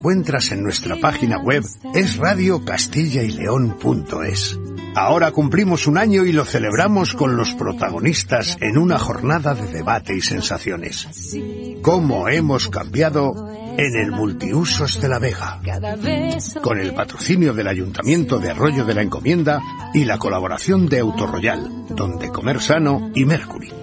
encuentras en nuestra página web esradiocastillayleon.es. Ahora cumplimos un año y lo celebramos con los protagonistas en una jornada de debate y sensaciones. ¿Cómo hemos cambiado en el Multiusos de la Vega? Con el patrocinio del Ayuntamiento de Arroyo de la Encomienda y la colaboración de Autorroyal, Donde Comer Sano y Mercury.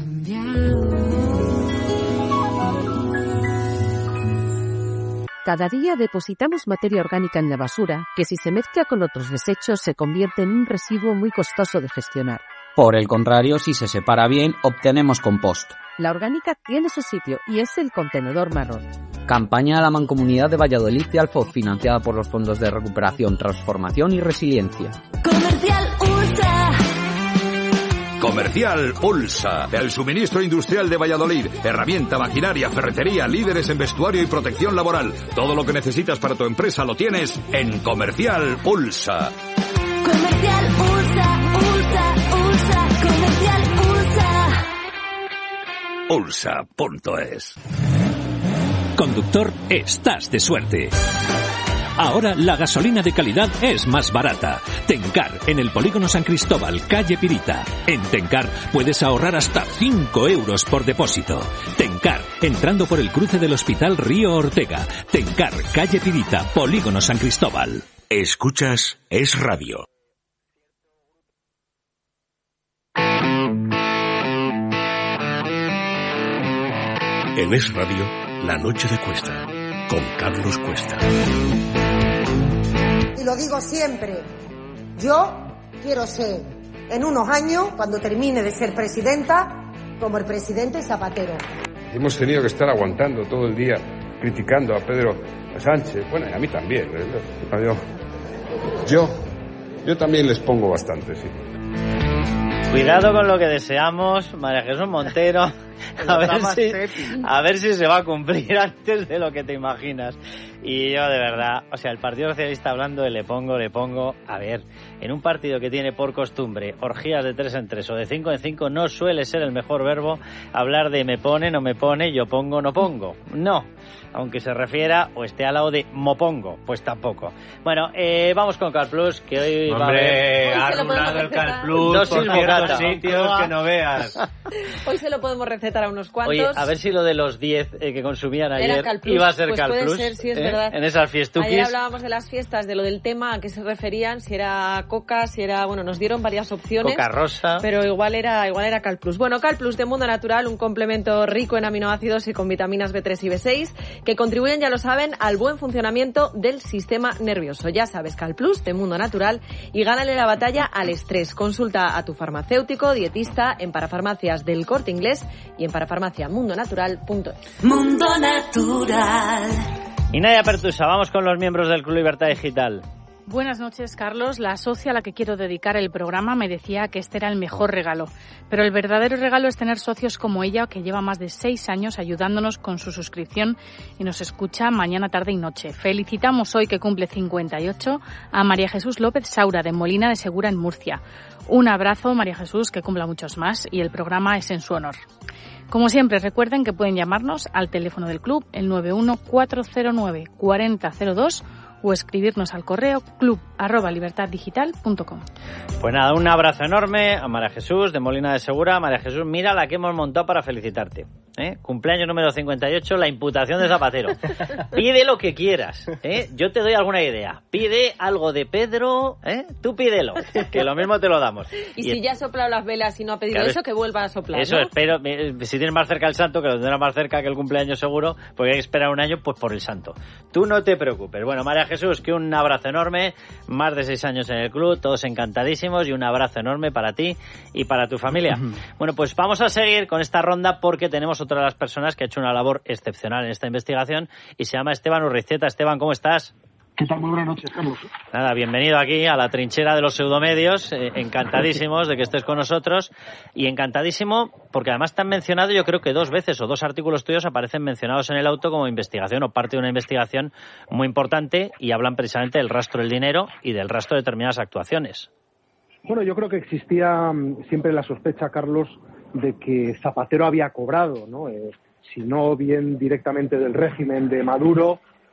Cada día depositamos materia orgánica en la basura que, si se mezcla con otros desechos, se convierte en un residuo muy costoso de gestionar. Por el contrario, si se separa bien, obtenemos compost. La orgánica tiene su sitio y es el contenedor marrón. Campaña de la Mancomunidad de Valladolid y Alfoz, financiada por los Fondos de Recuperación, Transformación y Resiliencia. Comercial USA. Comercial Ulsa, el suministro industrial de Valladolid, herramienta, maquinaria, ferretería, líderes en vestuario y protección laboral. Todo lo que necesitas para tu empresa lo tienes en Comercial Ulsa. Comercial USA, USA, USA, Comercial USA. Ulsa.es. Conductor, estás de suerte. Ahora la gasolina de calidad es más barata. Tencar, en el Polígono San Cristóbal, calle Pirita. En Tencar puedes ahorrar hasta 5 euros por depósito. Tencar, entrando por el cruce del Hospital Río Ortega. Tencar, calle Pirita, Polígono San Cristóbal. Escuchas Es Radio. En Es Radio, La Noche de Cuesta, con Carlos Cuesta. Y lo digo siempre, yo quiero ser, en unos años, cuando termine de ser presidenta, como el presidente Zapatero. Hemos tenido que estar aguantando todo el día, criticando a Pedro Sánchez, bueno, y a mí también. Yo también les pongo bastante, sí. Cuidado con lo que deseamos, María Jesús Montero. A ver si se va a cumplir antes de lo que te imaginas. Y yo, de verdad, o sea, el Partido Socialista hablando de le pongo, a ver, en un partido que tiene por costumbre orgías de 3 en 3 o de 5 en 5, no suele ser el mejor verbo hablar de me pone, no me pone, yo pongo, no pongo. No, aunque se refiera o esté al lado de mopongo, pues tampoco. Bueno, vamos con Carplus, que hoy va a haber... ha arruinado el Carplus por ciertos sitios que no veas. Hoy se lo podemos recetar a unos cuantos. Oye, a ver si lo de los 10 que consumían ayer iba a ser pues Carplus. Puede ser, sí, es verdad. En esas fiestuquis. Ayer hablábamos de las fiestas, de lo del tema a qué se referían, si era coca, si era... Bueno, nos dieron varias opciones. Coca rosa. Pero igual era Calplus. Bueno, Calplus de Mundo Natural, un complemento rico en aminoácidos y con vitaminas B3 y B6 que contribuyen, ya lo saben, al buen funcionamiento del sistema nervioso. Ya sabes, Calplus de Mundo Natural, y gánale la batalla al estrés. Consulta a tu farmacéutico, dietista, en Parafarmacias del Corte Inglés y en parafarmaciamundonatural.es. Mundo Natural. Y Nadia Pertusa, vamos con los miembros del Club Libertad Digital. Buenas noches, Carlos. La socia a la que quiero dedicar el programa me decía que este era el mejor regalo. Pero el verdadero regalo es tener socios como ella, que lleva más de 6 años ayudándonos con su suscripción y nos escucha mañana, tarde y noche. Felicitamos hoy, que cumple 58, a María Jesús López Saura, de Molina de Segura, en Murcia. Un abrazo, María Jesús, que cumpla muchos más, y el programa es en su honor. Como siempre, recuerden que pueden llamarnos al teléfono del club, el 914094002, o escribirnos al correo club@libertaddigital.com. Pues nada, un abrazo enorme a María Jesús de Molina de Segura. María Jesús, mira la que hemos montado para felicitarte. Cumpleaños número 58, la imputación de Zapatero. Pide lo que quieras, yo te doy alguna idea. Pide algo de Pedro, tú pídelo, que lo mismo te lo damos. Y si ya ha soplado las velas y no ha pedido eso, que vuelva a soplar, eso, ¿no? Espero, si tienes más cerca el santo, que lo tendrás más cerca que el cumpleaños seguro, porque hay que esperar un año, pues por el santo. Tú no te preocupes. Bueno, María Jesús, que un abrazo enorme, más de 6 años en el club, todos encantadísimos, y un abrazo enorme para ti y para tu familia. Bueno, pues vamos a seguir con esta ronda, porque tenemos otra de las personas que ha hecho una labor excepcional en esta investigación y se llama Esteban Urriztieta. Esteban, ¿cómo estás? ¿Qué tal? Muy buenas noches, Carlos. Nada, bienvenido aquí a la trinchera de los pseudomedios, encantadísimos de que estés con nosotros, y encantadísimo porque además te han mencionado, yo creo que 2 veces, o 2 artículos tuyos aparecen mencionados en el auto como investigación o parte de una investigación muy importante, y hablan precisamente del rastro del dinero y del rastro de determinadas actuaciones. Bueno, yo creo que existía siempre la sospecha, Carlos, de que Zapatero había cobrado, ¿no? Si no bien directamente del régimen de Maduro,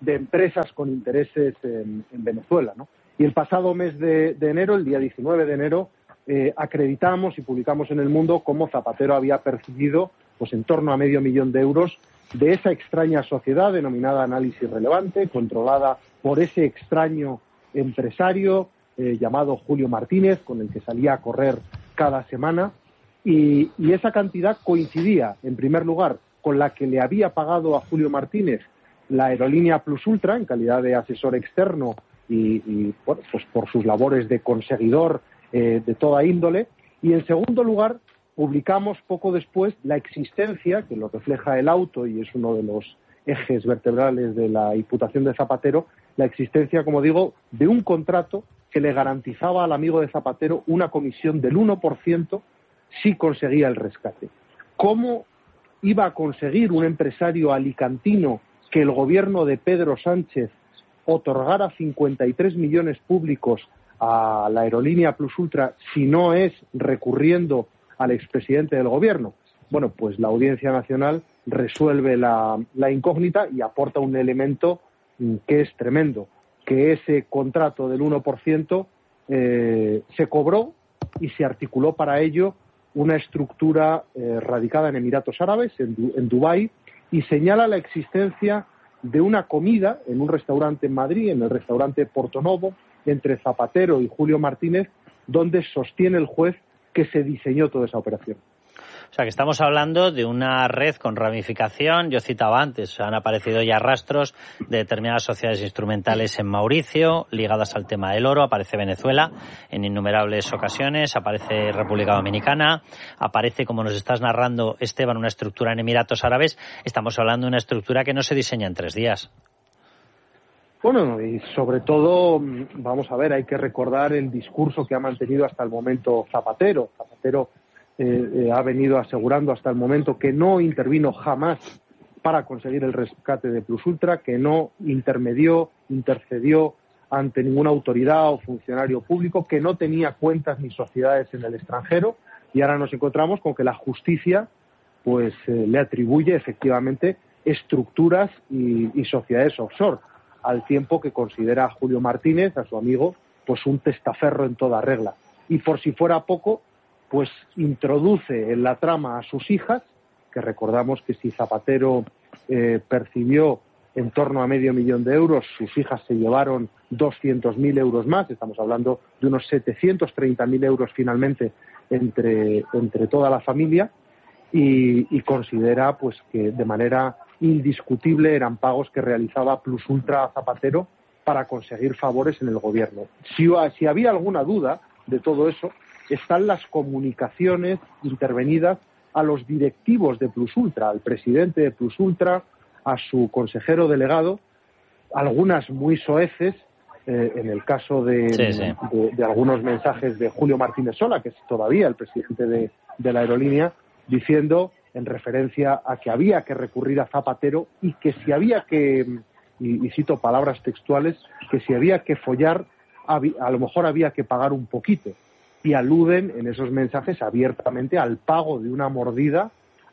de empresas con intereses en Venezuela, ¿no? Y el pasado mes de enero, el día 19 de enero, acreditamos y publicamos en El Mundo cómo Zapatero había percibido pues en torno a $500.000 de euros de esa extraña sociedad denominada Análisis Relevante, controlada por ese extraño empresario llamado Julio Martínez, con el que salía a correr cada semana, y esa cantidad coincidía, en primer lugar, con la que le había pagado a Julio Martínez la aerolínea Plus Ultra en calidad de asesor externo y bueno, pues por sus labores de conseguidor de toda índole. Y en segundo lugar, publicamos poco después la existencia, que lo refleja el auto y es uno de los ejes vertebrales de la imputación de Zapatero, la existencia, como digo, de un contrato que le garantizaba al amigo de Zapatero una comisión del 1% si conseguía el rescate. ¿Cómo iba a conseguir un empresario alicantino que el gobierno de Pedro Sánchez otorgara 53 millones públicos a la aerolínea Plus Ultra si no es recurriendo al expresidente del gobierno? Bueno, pues la Audiencia Nacional resuelve la incógnita y aporta un elemento que es tremendo, que ese contrato del 1% se cobró y se articuló para ello una estructura radicada en Emiratos Árabes, en Dubái, y señala la existencia de una comida en un restaurante en Madrid, en el restaurante Portonovo, entre Zapatero y Julio Martínez, donde sostiene el juez que se diseñó toda esa operación. O sea, que estamos hablando de una red con ramificación. Yo citaba antes, han aparecido ya rastros de determinadas sociedades instrumentales en Mauricio, ligadas al tema del oro. Aparece Venezuela en innumerables ocasiones, aparece República Dominicana, aparece, como nos estás narrando, Esteban, una estructura en Emiratos Árabes. Estamos hablando de una estructura que no se diseña en 3 días. Bueno, y sobre todo, vamos a ver, hay que recordar el discurso que ha mantenido hasta el momento Zapatero. Zapatero ha venido asegurando hasta el momento que no intervino jamás para conseguir el rescate de Plus Ultra, que no intercedió ante ninguna autoridad o funcionario público, que no tenía cuentas ni sociedades en el extranjero, y ahora nos encontramos con que la justicia pues le atribuye efectivamente estructuras y sociedades offshore, al tiempo que considera a Julio Martínez, a su amigo, pues un testaferro en toda regla. Y por si fuera poco, pues introduce en la trama a sus hijas, que recordamos que si Zapatero percibió en torno a $500.000 de euros, sus hijas se llevaron 200.000 euros más, estamos hablando de unos 730.000 euros finalmente entre toda la familia, y considera pues que de manera indiscutible eran pagos que realizaba Plus Ultra a Zapatero para conseguir favores en el gobierno. Si había alguna duda de todo eso, están las comunicaciones intervenidas a los directivos de Plus Ultra, al presidente de Plus Ultra, a su consejero delegado, algunas muy soeces, en el caso de algunos mensajes de Julio Martínez Sola, que es todavía el presidente de la aerolínea, diciendo, en referencia a que había que recurrir a Zapatero y que si había que, y cito palabras textuales, que si había que follar, a lo mejor había que pagar un poquito. Y aluden en esos mensajes abiertamente al pago de una mordida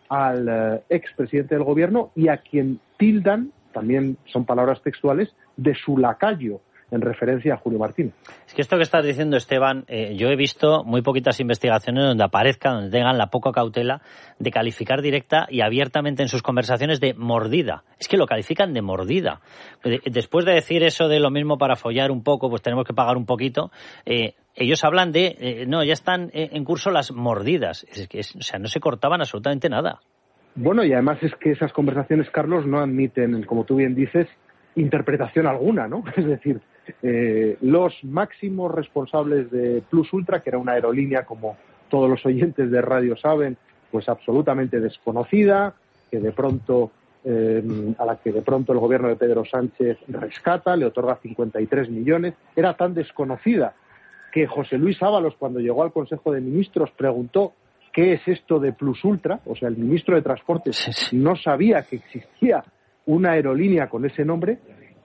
al expresidente del gobierno y a quien tildan, también son palabras textuales, de su lacayo, en referencia a Julio Martínez. Es que esto que estás diciendo, Esteban, yo he visto muy poquitas investigaciones donde aparezca, donde tengan la poca cautela de calificar directa y abiertamente en sus conversaciones de mordida. Es que lo califican de mordida. Después de decir eso de lo mismo para follar un poco, pues tenemos que pagar un poquito, ellos hablan de, no, ya están en curso las mordidas. O sea, no se cortaban absolutamente nada. Bueno, y además es que esas conversaciones, Carlos, no admiten, como tú bien dices, interpretación alguna, ¿no? Es decir, los máximos responsables de Plus Ultra, que era una aerolínea, como todos los oyentes de radio saben, pues absolutamente desconocida, que de pronto a la que de pronto el gobierno de Pedro Sánchez rescata, le otorga 53 millones, era tan desconocida que José Luis Ábalos, cuando llegó al Consejo de Ministros, preguntó ¿qué es esto de Plus Ultra? O sea, el ministro de Transportes no sabía que existía una aerolínea con ese nombre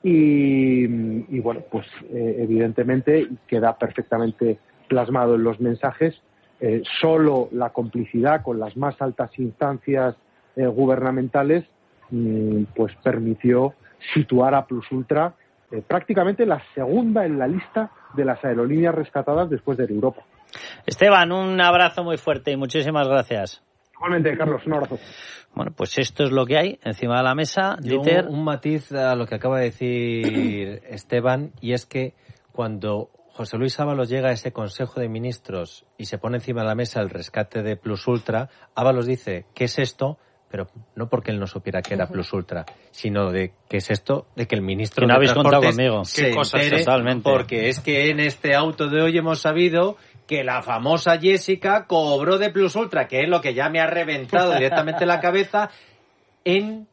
y bueno, pues evidentemente queda perfectamente plasmado en los mensajes. Solo la complicidad con las más altas instancias gubernamentales pues permitió situar a Plus Ultra prácticamente la segunda en la lista de las aerolíneas rescatadas después de Europa. Esteban, un abrazo muy fuerte y muchísimas gracias. Igualmente, Carlos, un abrazo. Bueno, pues esto es lo que hay encima de la mesa. Dieter. Un matiz a lo que acaba de decir Esteban, y es que cuando José Luis Ábalos llega a ese Consejo de Ministros y se pone encima de la mesa el rescate de Plus Ultra, Ábalos dice, ¿qué es esto? Pero no porque él no supiera que era Plus Ultra, sino de qué es esto, de que el ministro que no de habéis contado Transportes conmigo. Se entere, totalmente. Porque es que en este auto de hoy hemos sabido que la famosa Jessica cobró de Plus Ultra, que es lo que ya me ha reventado directamente la cabeza, en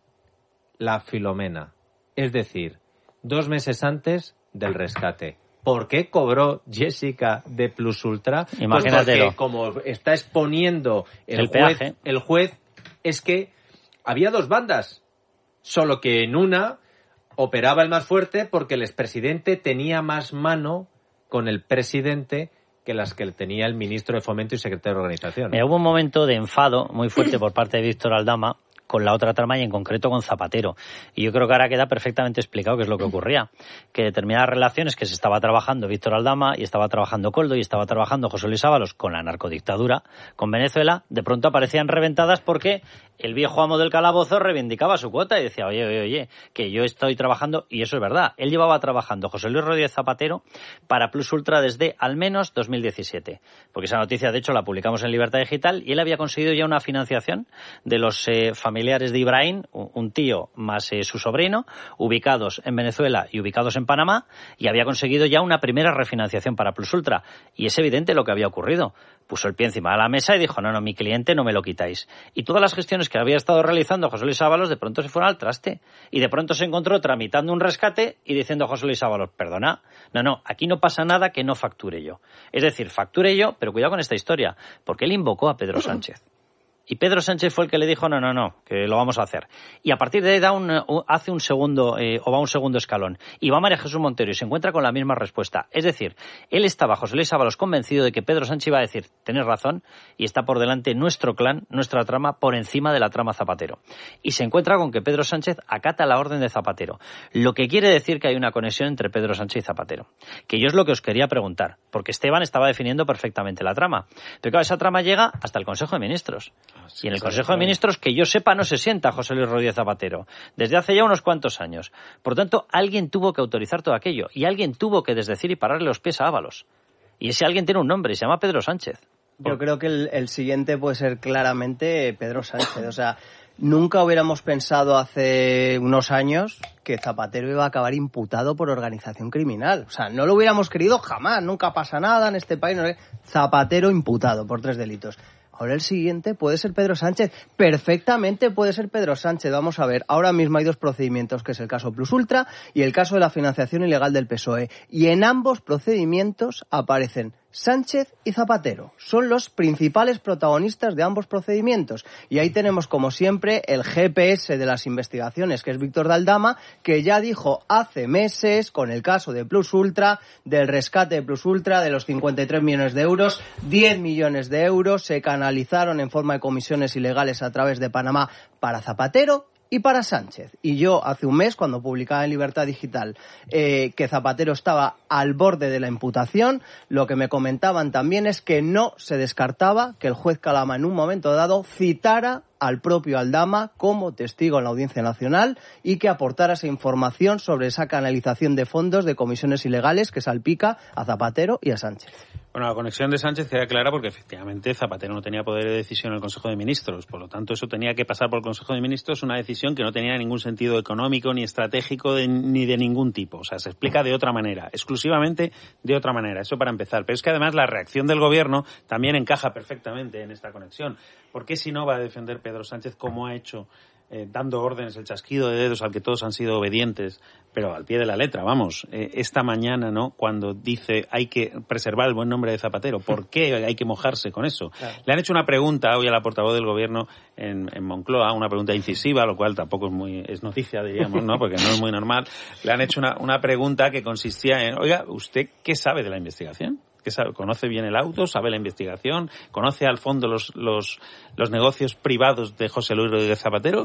la Filomena. Es decir, 2 meses antes del rescate. ¿Por qué cobró Jessica de Plus Ultra? Imagínatelo. Pues porque como está exponiendo el juez, es que había 2 bandas, solo que en una operaba el más fuerte porque el expresidente tenía más mano con el presidente que las que tenía el ministro de Fomento y secretario de Organización. Hubo un momento de enfado muy fuerte por parte de Víctor Aldama con la otra trama y en concreto con Zapatero. Y yo creo que ahora queda perfectamente explicado qué es lo que ocurría. Que determinadas relaciones que se estaba trabajando Víctor Aldama y estaba trabajando Koldo y estaba trabajando José Luis Ábalos con la narcodictadura, con Venezuela, de pronto aparecían reventadas porque el viejo amo del calabozo reivindicaba su cuota y decía, oye, que yo estoy trabajando, y eso es verdad. Él llevaba trabajando, José Luis Rodríguez Zapatero, para Plus Ultra desde al menos 2017. Porque esa noticia, de hecho, la publicamos en Libertad Digital y él había conseguido ya una financiación de los familiares de Ibrahim, un tío más su sobrino, ubicados en Venezuela y ubicados en Panamá, y había conseguido ya una primera refinanciación para Plus Ultra. Y es evidente lo que había ocurrido. Puso el pie encima de la mesa y dijo, no, mi cliente no me lo quitáis. Y todas las gestiones que había estado realizando José Luis Ábalos de pronto se fueron al traste. Y de pronto se encontró tramitando un rescate y diciendo a José Luis Ábalos, perdona, no, aquí no pasa nada que no facture yo. Es decir, facture yo, pero cuidado con esta historia, porque él invocó a Pedro Sánchez. Y Pedro Sánchez fue el que le dijo, no, que lo vamos a hacer. Y a partir de ahí hace un segundo, o va un segundo escalón. Y va María Jesús Montero y se encuentra con la misma respuesta. Es decir, él estaba, José Luis Ábalos, convencido de que Pedro Sánchez iba a decir, tenés razón, y está por delante nuestro clan, nuestra trama, por encima de la trama Zapatero. Y se encuentra con que Pedro Sánchez acata la orden de Zapatero. Lo que quiere decir que hay una conexión entre Pedro Sánchez y Zapatero. Que yo es lo que os quería preguntar, porque Esteban estaba definiendo perfectamente la trama. Pero claro, esa trama llega hasta el Consejo de Ministros. Y en el Consejo de Ministros, que yo sepa, no se sienta José Luis Rodríguez Zapatero desde hace ya unos cuantos años. Por lo tanto, alguien tuvo que autorizar todo aquello y alguien tuvo que desdecir y pararle los pies a Ábalos. Y ese alguien tiene un nombre y se llama Pedro Sánchez. Yo creo que el siguiente puede ser claramente Pedro Sánchez. O sea, nunca hubiéramos pensado hace unos años que Zapatero iba a acabar imputado por organización criminal. O sea, no lo hubiéramos querido jamás. Nunca pasa nada en este país. Zapatero imputado por 3 delitos. Ahora el siguiente puede ser Pedro Sánchez. Perfectamente puede ser Pedro Sánchez. Vamos a ver, ahora mismo hay 2 procedimientos, que es el caso Plus Ultra y el caso de la financiación ilegal del PSOE. Y en ambos procedimientos aparecen Sánchez y Zapatero. Son los principales protagonistas de ambos procedimientos. Y ahí tenemos, como siempre, el GPS de las investigaciones, que es Víctor de Aldama, que ya dijo hace meses, con el caso de Plus Ultra, del rescate de Plus Ultra, de los 53 millones de euros, 10 millones de euros se canalizaron en forma de comisiones ilegales a través de Panamá para Zapatero y para Sánchez. Y yo hace un mes, cuando publicaba en Libertad Digital que Zapatero estaba al borde de la imputación, lo que me comentaban también es que no se descartaba que el juez Calama en un momento dado citara al propio Aldama como testigo en la Audiencia Nacional y que aportara esa información sobre esa canalización de fondos de comisiones ilegales que salpica a Zapatero y a Sánchez. Bueno, la conexión de Sánchez queda clara porque efectivamente Zapatero no tenía poder de decisión en el Consejo de Ministros. Por lo tanto, eso tenía que pasar por el Consejo de Ministros, una decisión que no tenía ningún sentido económico ni estratégico ni de ningún tipo. O sea, se explica de otra manera, exclusivamente de otra manera. Eso para empezar. Pero es que además la reacción del Gobierno también encaja perfectamente en esta conexión. ¿Por qué si no va a defender Pedro Sánchez como ha hecho, dando órdenes, el chasquido de dedos al que todos han sido obedientes, pero al pie de la letra, vamos, esta mañana, ¿no?, cuando dice hay que preservar el buen nombre de Zapatero? ¿Por qué hay que mojarse con eso? Claro. Le han hecho una pregunta hoy a la portavoz del Gobierno en Moncloa, una pregunta incisiva, lo cual tampoco es noticia, diríamos, ¿no?, porque no es muy normal. Le han hecho una pregunta que consistía en, oiga, ¿usted qué sabe de la investigación? ¿Qué sabe? ¿Conoce bien el auto? ¿Sabe la investigación? ¿Conoce al fondo los negocios privados de José Luis Rodríguez Zapatero?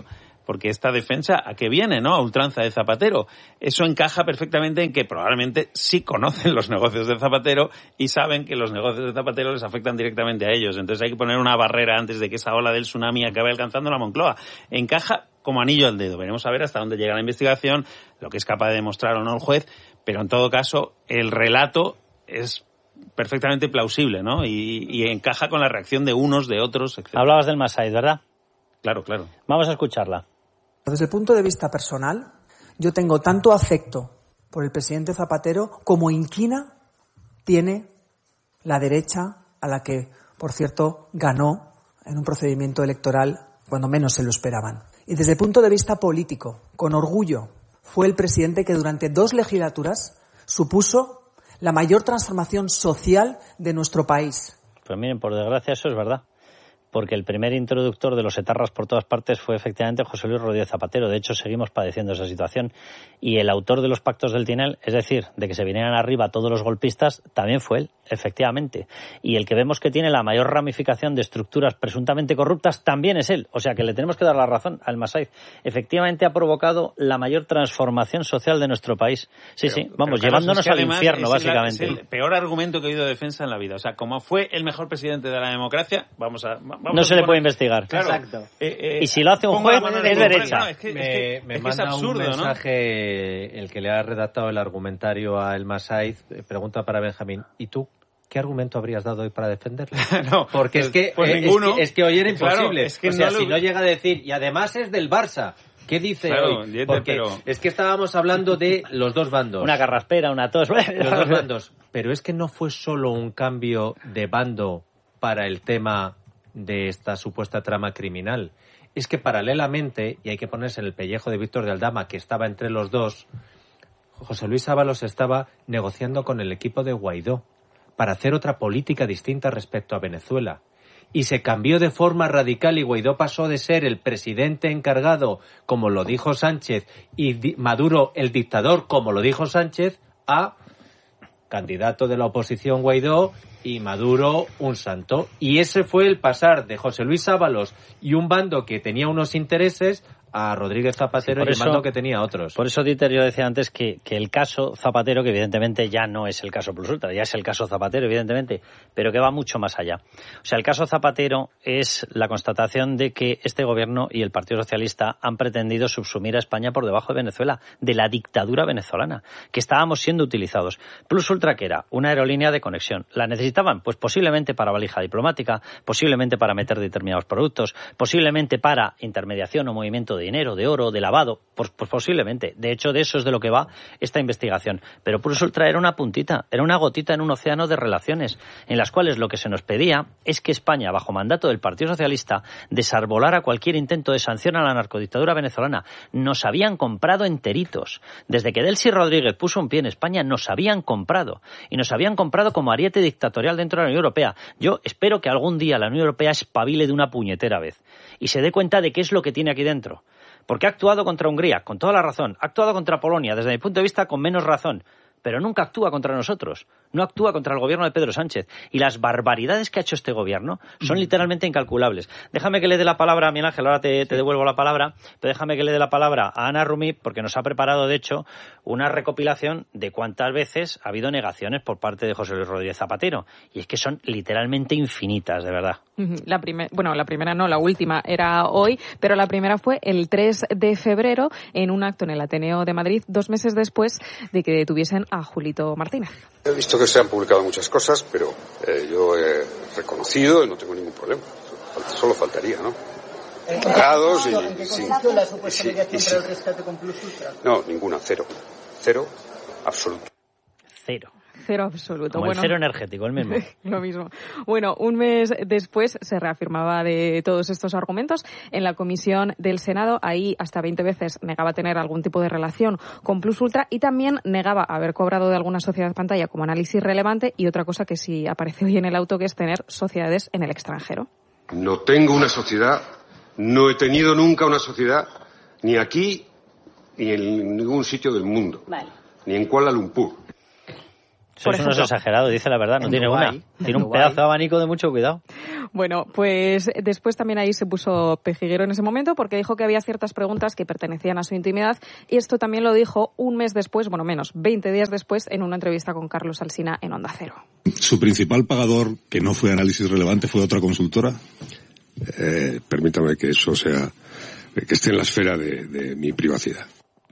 porque esta defensa, ¿a qué viene, no? A ultranza de Zapatero. Eso encaja perfectamente en que probablemente sí conocen los negocios de Zapatero y saben que los negocios de Zapatero les afectan directamente a ellos. Entonces hay que poner una barrera antes de que esa ola del tsunami acabe alcanzando la Moncloa. Encaja como anillo al dedo. Veremos a ver hasta dónde llega la investigación, lo que es capaz de demostrar o no el juez, pero en todo caso el relato es perfectamente plausible, ¿no? Y encaja con la reacción de unos, de otros, etc. Hablabas del Massaid, ¿verdad? Claro, claro. Vamos a escucharla. Desde el punto de vista personal, yo tengo tanto afecto por el presidente Zapatero como inquina tiene la derecha, a la que, por cierto, ganó en un procedimiento electoral cuando menos se lo esperaban. Y desde el punto de vista político, con orgullo, fue el presidente que durante 2 legislaturas supuso la mayor transformación social de nuestro país. Pues miren, por desgracia eso es verdad, porque el primer introductor de los etarras por todas partes fue efectivamente José Luis Rodríguez Zapatero. De hecho, seguimos padeciendo esa situación. Y el autor de los pactos del Tinel, es decir, de que se vinieran arriba todos los golpistas, también fue él, efectivamente. Y el que vemos que tiene la mayor ramificación de estructuras presuntamente corruptas también es él. O sea que le tenemos que dar la razón al Massaid. Efectivamente ha provocado la mayor transformación social de nuestro país. Sí, vamos, llevándonos al infierno, básicamente. Es el peor argumento que he oído de defensa en la vida. O sea, como fue el mejor presidente de la democracia, no se le puede investigar. Claro. Exacto. Y si lo hace un juez, es derecha. Me manda un mensaje, ¿no? El que le ha redactado el argumentario a El Massaid, pregunta para Benjamín, ¿y tú qué argumento habrías dado hoy para defenderle? No, porque ninguno. Es que hoy era imposible. Claro, es que o sea, si no llega a decir, y además es del Barça, ¿qué dice hoy? Porque es que estábamos hablando de los dos bandos. Una carraspera, una tos. Los dos bandos. Pero es que no fue solo un cambio de bando para el tema de esta supuesta trama criminal. Es que paralelamente, y hay que ponerse en el pellejo de Víctor de Aldama, que estaba entre los dos, José Luis Ábalos estaba negociando con el equipo de Guaidó para hacer otra política distinta respecto a Venezuela. Y se cambió de forma radical y Guaidó pasó de ser el presidente encargado, como lo dijo Sánchez, y Maduro el dictador, como lo dijo Sánchez, a candidato de la oposición Guaidó y Maduro un santo. Y ese fue el pasar de José Luis Ábalos y un bando que tenía unos intereses a Rodríguez Zapatero y un bando que tenía otros. Por eso, Dieter, yo decía antes que el caso Zapatero, que evidentemente ya no es el caso Plus Ultra, ya es el caso Zapatero, evidentemente, pero que va mucho más allá. O sea, el caso Zapatero es la constatación de que este gobierno y el Partido Socialista han pretendido subsumir a España por debajo de Venezuela, de la dictadura venezolana, que estábamos siendo utilizados. Plus Ultra, que era una aerolínea de conexión, ¿la necesitaban? Pues posiblemente para valija diplomática, posiblemente para meter determinados productos, posiblemente para intermediación o movimiento de dinero, de oro, de lavado, pues posiblemente. De hecho, de eso es de lo que va esta investigación. Pero Plus Ultra era una puntita, era una gotita en un océano de relaciones, en las cuales lo que se nos pedía es que España, bajo mandato del Partido Socialista, desarbolara cualquier intento de sanción a la narcodictadura venezolana. Nos habían comprado enteritos. Desde que Delcy Rodríguez puso un pie en España, nos habían comprado. Y nos habían comprado como ariete dictatorial dentro de la Unión Europea. Yo espero que algún día la Unión Europea espabile de una puñetera vez y se dé cuenta de qué es lo que tiene aquí dentro. Porque ha actuado contra Hungría, con toda la razón. Ha actuado contra Polonia, desde mi punto de vista, con menos razón. Pero nunca actúa contra nosotros. No actúa contra el gobierno de Pedro Sánchez. Y las barbaridades que ha hecho este gobierno son literalmente incalculables. Déjame que le dé la palabra a Miguel Ángel, ahora te devuelvo la palabra, pero déjame que le dé la palabra a Ana Rumi, porque nos ha preparado, de hecho, una recopilación de cuántas veces ha habido negaciones por parte de José Luis Rodríguez Zapatero. Y es que son literalmente infinitas, de verdad. La primera no, la última era hoy, pero la primera fue el 3 de febrero en un acto en el Ateneo de Madrid, 2 meses después de que detuviesen a Julito Martínez. He visto que se han publicado muchas cosas, pero yo he reconocido y no tengo ningún problema. Solo faltaría, ¿no? Grados y la supuesta mediación para el rescate con Plus Ultra? No, ninguna, cero. Cero, absoluto. Cero absoluto. Como el cero energético, el mismo. Lo mismo. Bueno, un mes después se reafirmaba de todos estos argumentos en la comisión del Senado. Ahí hasta 20 veces negaba tener algún tipo de relación con Plus Ultra y también negaba haber cobrado de alguna sociedad pantalla como análisis relevante y otra cosa que sí aparece hoy en el auto, que es tener sociedades en el extranjero. No tengo una sociedad, no he tenido nunca una sociedad, ni aquí ni en ningún sitio del mundo. Vale. Ni en Kuala Lumpur. Eso no es exagerado, dice la verdad, no tiene Dubái, una. Tiene un pedazo de abanico de mucho cuidado. Bueno, pues después también ahí se puso pejiguero en ese momento porque dijo que había ciertas preguntas que pertenecían a su intimidad y esto también lo dijo un mes después, bueno, menos, 20 días después, en una entrevista con Carlos Alsina en Onda Cero. ¿Su principal pagador, que no fue Análisis Relevante, fue otra consultora? Permítame que eso sea, que esté en la esfera de mi privacidad.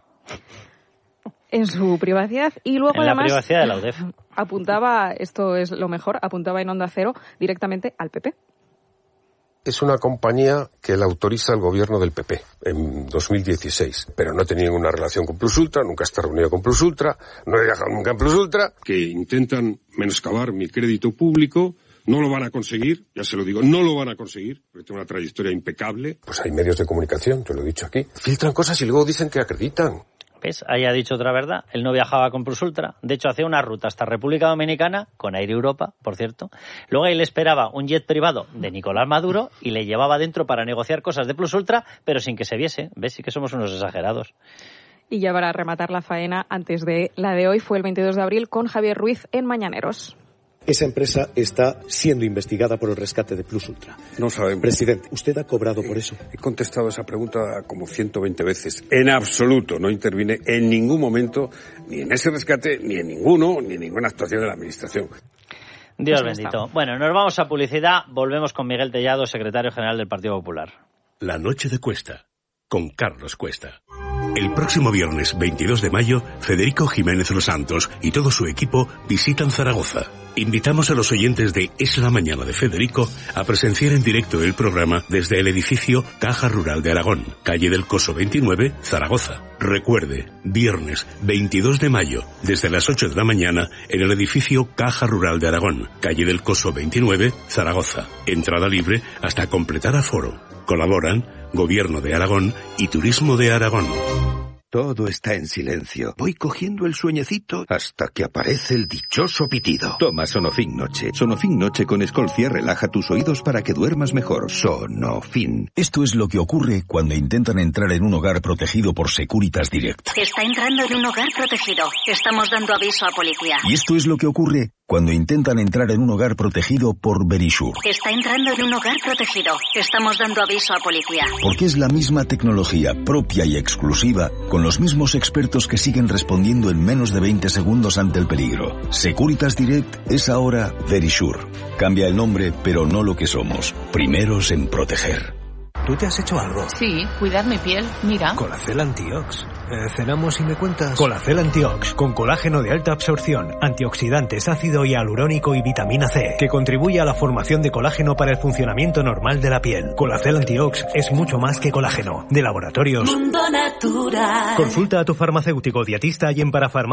En su privacidad y luego en la además privacidad de la UDEF. Apuntaba, esto es lo mejor, apuntaba en Onda Cero directamente al PP. Es una compañía que la autoriza el gobierno del PP en 2016, pero no tenía ninguna relación con Plusultra, nunca está reunido con Plusultra, no he viajado nunca en Plusultra, que intentan menoscabar mi crédito público. No lo van a conseguir, ya se lo digo, no lo van a conseguir, porque tengo una trayectoria impecable. Pues hay medios de comunicación, te lo he dicho aquí, filtran cosas y luego dicen que acreditan. ¿Ves? Ahí ha dicho otra verdad. Él no viajaba con Plusultra. De hecho, hacía una ruta hasta República Dominicana, con Air Europa, por cierto. Luego ahí le esperaba un jet privado de Nicolás Maduro y le llevaba dentro para negociar cosas de Plusultra, pero sin que se viese. ¿Ves? Sí que somos unos exagerados. Y ya para rematar la faena, antes de la de hoy, fue el 22 de abril con Javier Ruiz en Mañaneros. Esa empresa está siendo investigada por el rescate de Plusultra. No sabemos. Presidente, ¿usted ha cobrado por eso? He contestado esa pregunta como 120 veces. En absoluto no intervine en ningún momento, ni en ese rescate, ni en ninguno, ni en ninguna actuación de la Administración. Dios bendito. Bueno, nos vamos a publicidad. Volvemos con Miguel Tellado, secretario general del Partido Popular. La noche de Cuesta, con Carlos Cuesta. El próximo viernes 22 de mayo, Federico Jiménez Los Santos y todo su equipo visitan Zaragoza. Invitamos a los oyentes de Es la Mañana de Federico a presenciar en directo el programa desde el edificio Caja Rural de Aragón, calle del Coso 29, Zaragoza. Recuerde, viernes 22 de mayo, desde las 8 de la mañana, en el edificio Caja Rural de Aragón, calle del Coso 29, Zaragoza. Entrada libre hasta completar aforo. Colaboran Gobierno de Aragón y Turismo de Aragón. Todo está en silencio. Voy cogiendo el sueñecito hasta que aparece el dichoso pitido. Toma Sonofin Noche. Sonofin Noche con Escolcia relaja tus oídos para que duermas mejor. Sonofin. Esto es lo que ocurre cuando intentan entrar en un hogar protegido por Securitas Direct. Está entrando en un hogar protegido. Estamos dando aviso a policía. Y esto es lo que ocurre cuando intentan entrar en un hogar protegido por Verisure. Está entrando en un hogar protegido. Estamos dando aviso a policía. Porque es la misma tecnología propia y exclusiva, con los mismos expertos que siguen respondiendo en menos de 20 segundos ante el peligro. Securitas Direct es ahora Verisure. Cambia el nombre, pero no lo que somos. Primeros en proteger. ¿Tú te has hecho algo? Sí, cuidar mi piel. Mira. Colacel Antiox. ¿Cenamos y me cuentas? Colacel Antiox, con colágeno de alta absorción, antioxidantes, ácido hialurónico y vitamina C, que contribuye a la formación de colágeno para el funcionamiento normal de la piel. Colacel Antiox es mucho más que colágeno. De Laboratorios Mundo Natural. Consulta a tu farmacéutico dietista y en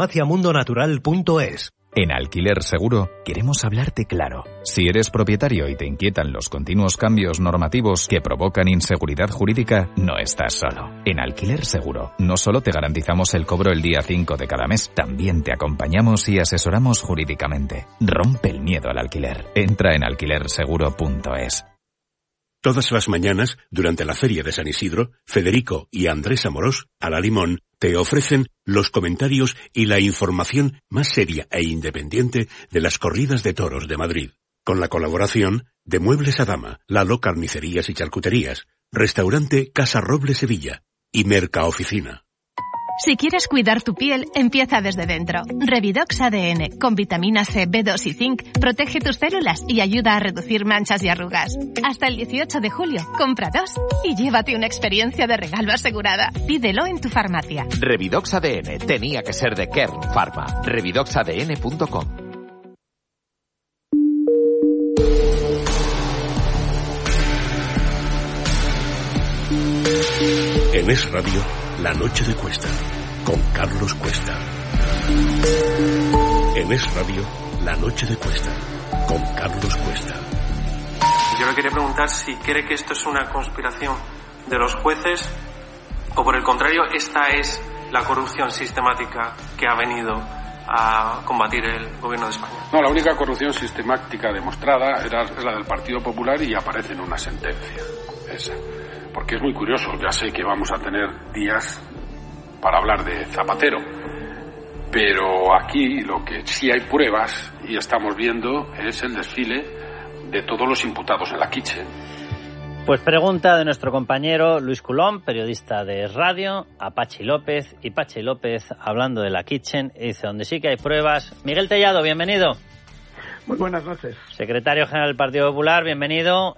parafarmaciamundonatural.es. En Alquiler Seguro queremos hablarte claro. Si eres propietario y te inquietan los continuos cambios normativos que provocan inseguridad jurídica, no estás solo. En Alquiler Seguro no solo te garantizamos el cobro el día 5 de cada mes, también te acompañamos y asesoramos jurídicamente. Rompe el miedo al alquiler. Entra en alquilerseguro.es. Todas las mañanas, durante la Feria de San Isidro, Federico y Andrés Amorós, a la Limón, te ofrecen los comentarios y la información más seria e independiente de las corridas de toros de Madrid. Con la colaboración de Muebles a Dama, Lalo Carnicerías y Charcuterías, Restaurante Casa Roble Sevilla y Mercaoficina. Si quieres cuidar tu piel, empieza desde dentro. Revidox ADN, con vitamina C, B2 y zinc, protege tus células y ayuda a reducir manchas y arrugas. Hasta el 18 de julio, compra 2 y llévate una experiencia de regalo asegurada. Pídelo en tu farmacia. Revidox ADN tenía que ser de Kern Pharma. Revidoxadn.com. En Es Radio, La Noche de Cuesta, con Carlos Cuesta. En Es Radio, La Noche de Cuesta, con Carlos Cuesta. Yo le quería preguntar si cree que esto es una conspiración de los jueces o, por el contrario, esta es la corrupción sistemática que ha venido a combatir el gobierno de España. No, la única corrupción sistemática demostrada es la del Partido Popular y aparece en una sentencia. Esa. Porque es muy curioso, ya sé que vamos a tener días para hablar de Zapatero, pero aquí lo que sí hay pruebas y estamos viendo es el desfile de todos los imputados en la Kitchen. Pues pregunta de nuestro compañero Luis Coulomb, periodista de radio, a Pachi López. Y Pachi López, hablando de la Kitchen, dice, donde sí que hay pruebas. Miguel Tellado, bienvenido. Muy buenas noches. Secretario General del Partido Popular, bienvenido.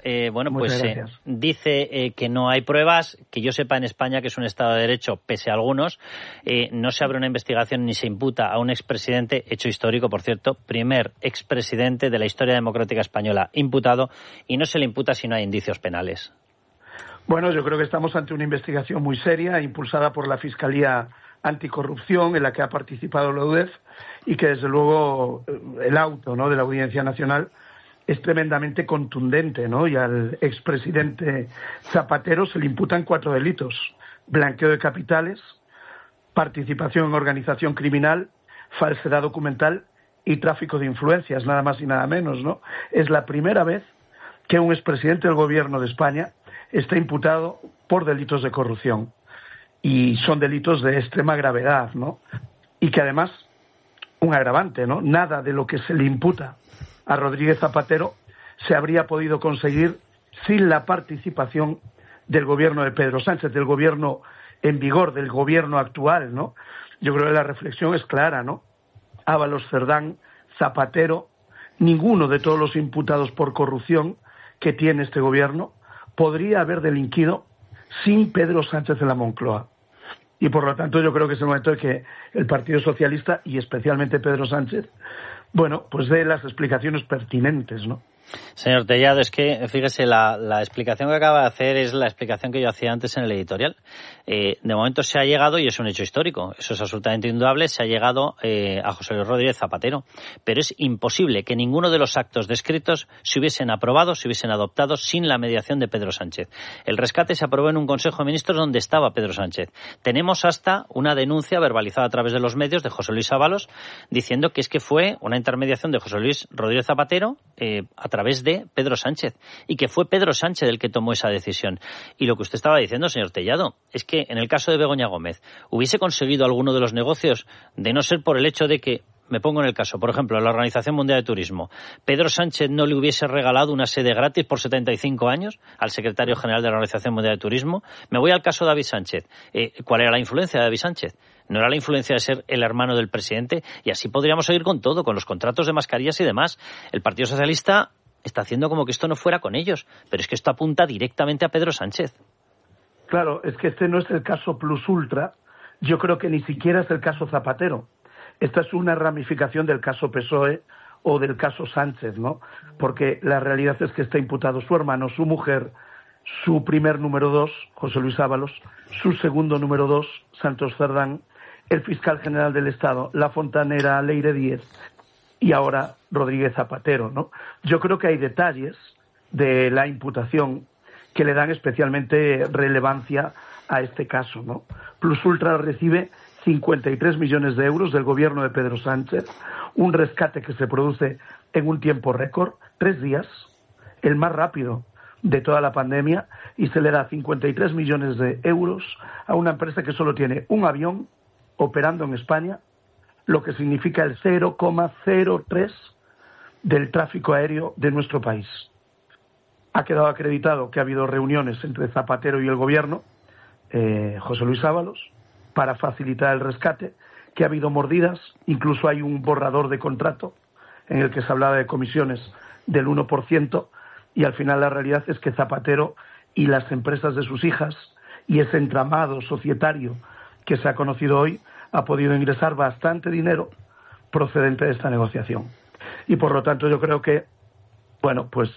Dice que no hay pruebas, que yo sepa en España, que es un Estado de Derecho, pese a algunos, no se abre una investigación ni se imputa a un expresidente, hecho histórico, por cierto, primer expresidente de la historia democrática española imputado, y no se le imputa si no hay indicios penales. Bueno, yo creo que estamos ante una investigación muy seria, impulsada por la Fiscalía Anticorrupción, en la que ha participado la UDEF, y que desde luego el auto, ¿no?, de la Audiencia Nacional es tremendamente contundente, ¿no? Y al expresidente Zapatero se le imputan 4 delitos: blanqueo de capitales, participación en organización criminal, falsedad documental y tráfico de influencias, nada más y nada menos, ¿no? Es la primera vez que un expresidente del Gobierno de España está imputado por delitos de corrupción. Y son delitos de extrema gravedad, ¿no? Y que además, un agravante, ¿no? Nada de lo que se le imputa a Rodríguez Zapatero se habría podido conseguir sin la participación del gobierno de Pedro Sánchez, del gobierno en vigor, del gobierno actual, ¿no? Yo creo que la reflexión es clara, ¿no? Ábalos, Cerdán, Zapatero, ninguno de todos los imputados por corrupción que tiene este gobierno podría haber delinquido sin Pedro Sánchez en la Moncloa. Y por lo tanto yo creo que es el momento de que el Partido Socialista, y especialmente Pedro Sánchez, bueno, pues dé las explicaciones pertinentes, ¿no? Señor Tellado, es que, fíjese, la explicación que acaba de hacer es la explicación que yo hacía antes en el editorial. De momento se ha llegado, y es un hecho histórico, eso es absolutamente indudable, se ha llegado a José Luis Rodríguez Zapatero. Pero es imposible que ninguno de los actos descritos se hubiesen aprobado, se hubiesen adoptado sin la mediación de Pedro Sánchez. El rescate se aprobó en un Consejo de Ministros donde estaba Pedro Sánchez. Tenemos hasta una denuncia verbalizada a través de los medios de José Luis Ábalos diciendo que es que fue una intermediación de José Luis Rodríguez Zapatero a través de Pedro Sánchez, y que fue Pedro Sánchez el que tomó esa decisión. Y lo que usted estaba diciendo, señor Tellado, es que en el caso de Begoña Gómez hubiese conseguido alguno de los negocios, de no ser por el hecho de que, me pongo en el caso, por ejemplo, la Organización Mundial de Turismo, Pedro Sánchez no le hubiese regalado una sede gratis por 75 años al secretario general de la Organización Mundial de Turismo. Me voy al caso de David Sánchez. ¿Cuál era la influencia de David Sánchez? No era la influencia de ser el hermano del presidente, y así podríamos seguir con todo, con los contratos de mascarillas y demás. El Partido Socialista está haciendo como que esto no fuera con ellos, pero es que esto apunta directamente a Pedro Sánchez. Claro, es que este no es el caso plus ultra, yo creo que ni siquiera es el caso Zapatero. Esta es una ramificación del caso PSOE o del caso Sánchez, ¿no? Porque la realidad es que está imputado su hermano, su mujer, su primer número 2, José Luis Ábalos, su segundo número 2, Santos Cerdán, el fiscal general del Estado, La Fontanera, Leire Díez, y ahora Rodríguez Zapatero, ¿no? Yo creo que hay detalles de la imputación que le dan especialmente relevancia a este caso, ¿no? Plus Ultra recibe 53 millones de euros del gobierno de Pedro Sánchez, un rescate que se produce en un tiempo récord, 3 días, el más rápido de toda la pandemia, y se le da 53 millones de euros a una empresa que solo tiene un avión operando en España, lo que significa el 0,03 del tráfico aéreo de nuestro país. Ha quedado acreditado que ha habido reuniones entre Zapatero y el gobierno, José Luis Ábalos, para facilitar el rescate, que ha habido mordidas, incluso hay un borrador de contrato en el que se hablaba de comisiones del 1%, y al final la realidad es que Zapatero y las empresas de sus hijas y ese entramado societario que se ha conocido hoy ha podido ingresar bastante dinero procedente de esta negociación. Y por lo tanto yo creo que, bueno, pues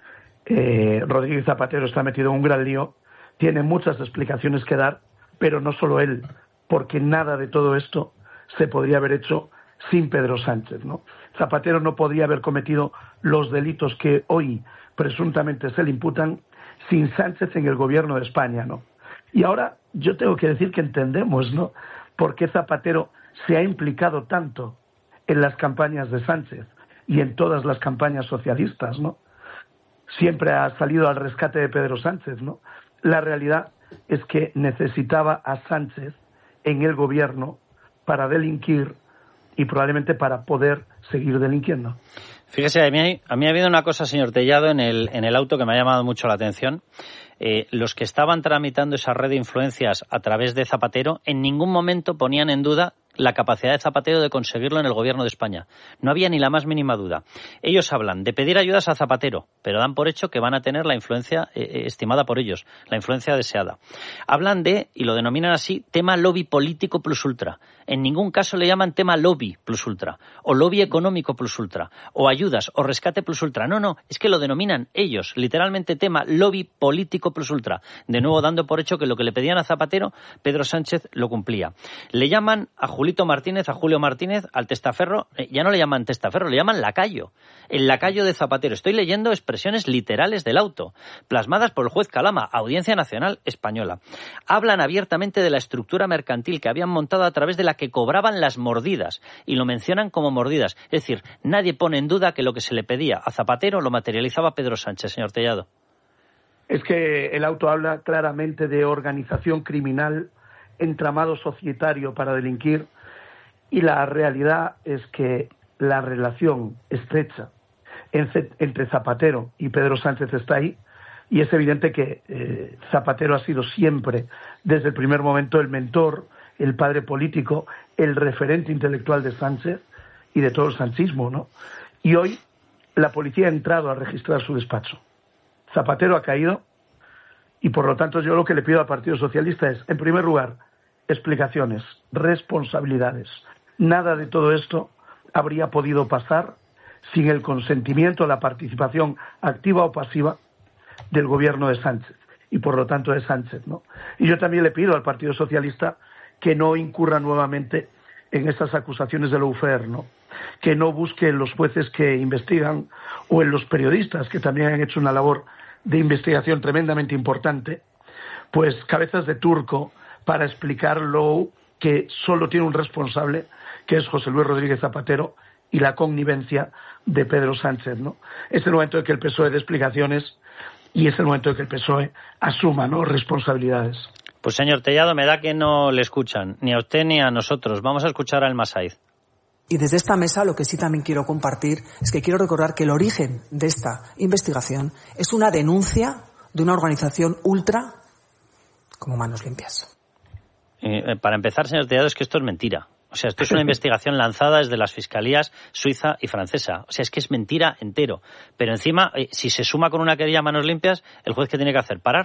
Rodríguez Zapatero está metido en un gran lío, tiene muchas explicaciones que dar, pero no solo él, porque nada de todo esto se podría haber hecho sin Pedro Sánchez, ¿no? Zapatero no podría haber cometido los delitos que hoy presuntamente se le imputan sin Sánchez en el gobierno de España, ¿no? Y ahora yo tengo que decir que entendemos, ¿no?, por qué Zapatero se ha implicado tanto en las campañas de Sánchez y en todas las campañas socialistas, ¿no? Siempre ha salido al rescate de Pedro Sánchez, ¿no? La realidad es que necesitaba a Sánchez en el gobierno para delinquir y probablemente para poder seguir delinquiendo. Fíjese, a mí ha habido una cosa, señor Tellado, en el auto que me ha llamado mucho la atención. Los que estaban tramitando esa red de influencias a través de Zapatero en ningún momento ponían en duda la capacidad de Zapatero de conseguirlo en el gobierno de España. No había ni la más mínima duda. Ellos hablan de pedir ayudas a Zapatero, pero dan por hecho que van a tener la influencia estimada por ellos, la influencia deseada. Hablan de, y lo denominan así, tema lobby político plus ultra. En ningún caso le llaman tema lobby plus ultra, o lobby económico plus ultra, o ayudas, o rescate plus ultra. No, es que lo denominan ellos, literalmente tema lobby político plus ultra. De nuevo dando por hecho que lo que le pedían a Zapatero, Pedro Sánchez lo cumplía. Le llaman a Julio Martínez, al testaferro, ya no le llaman testaferro, le llaman lacayo, el lacayo de Zapatero. Estoy leyendo expresiones literales del auto, plasmadas por el juez Calama, Audiencia Nacional Española. Hablan abiertamente de la estructura mercantil que habían montado a través de la que cobraban las mordidas, y lo mencionan como mordidas. Es decir, nadie pone en duda que lo que se le pedía a Zapatero lo materializaba Pedro Sánchez, señor Tellado. Es que el auto habla claramente de organización criminal, entramado societario para delinquir, y la realidad es que la relación estrecha entre Zapatero y Pedro Sánchez está ahí, y es evidente que Zapatero ha sido siempre, desde el primer momento, el mentor, el padre político, el referente intelectual de Sánchez y de todo el sanchismo, ¿no? Y hoy la policía ha entrado a registrar su despacho. Zapatero ha caído, y por lo tanto yo lo que le pido al Partido Socialista es, en primer lugar, explicaciones, responsabilidades. Nada de todo esto habría podido pasar sin el consentimiento, la participación activa o pasiva del gobierno de Sánchez, y por lo tanto de Sánchez, ¿no? Y yo también le pido al Partido Socialista que no incurra nuevamente en estas acusaciones de lawfare, ¿no? Que no busque en los jueces que investigan o en los periodistas que también han hecho una labor de investigación tremendamente importante, pues cabezas de turco para explicar lo que solo tiene un responsable, que es José Luis Rodríguez Zapatero, y la connivencia de Pedro Sánchez, ¿no? Es el momento de que el PSOE dé explicaciones y es el momento de que el PSOE asuma, ¿no?, responsabilidades. Pues señor Tellado, me da que no le escuchan, ni a usted ni a nosotros. Vamos a escuchar al Masaiz. Y desde esta mesa lo que sí también quiero compartir es que quiero recordar que el origen de esta investigación es una denuncia de una organización ultra como Manos Limpias. Para empezar, señor Tellado, es que esto es mentira. O sea, esto es una investigación lanzada desde las fiscalías suiza y francesa. O sea, es que es mentira entero. Pero encima, si se suma con una querella a Manos Limpias, ¿el juez qué tiene que hacer? ¿Parar?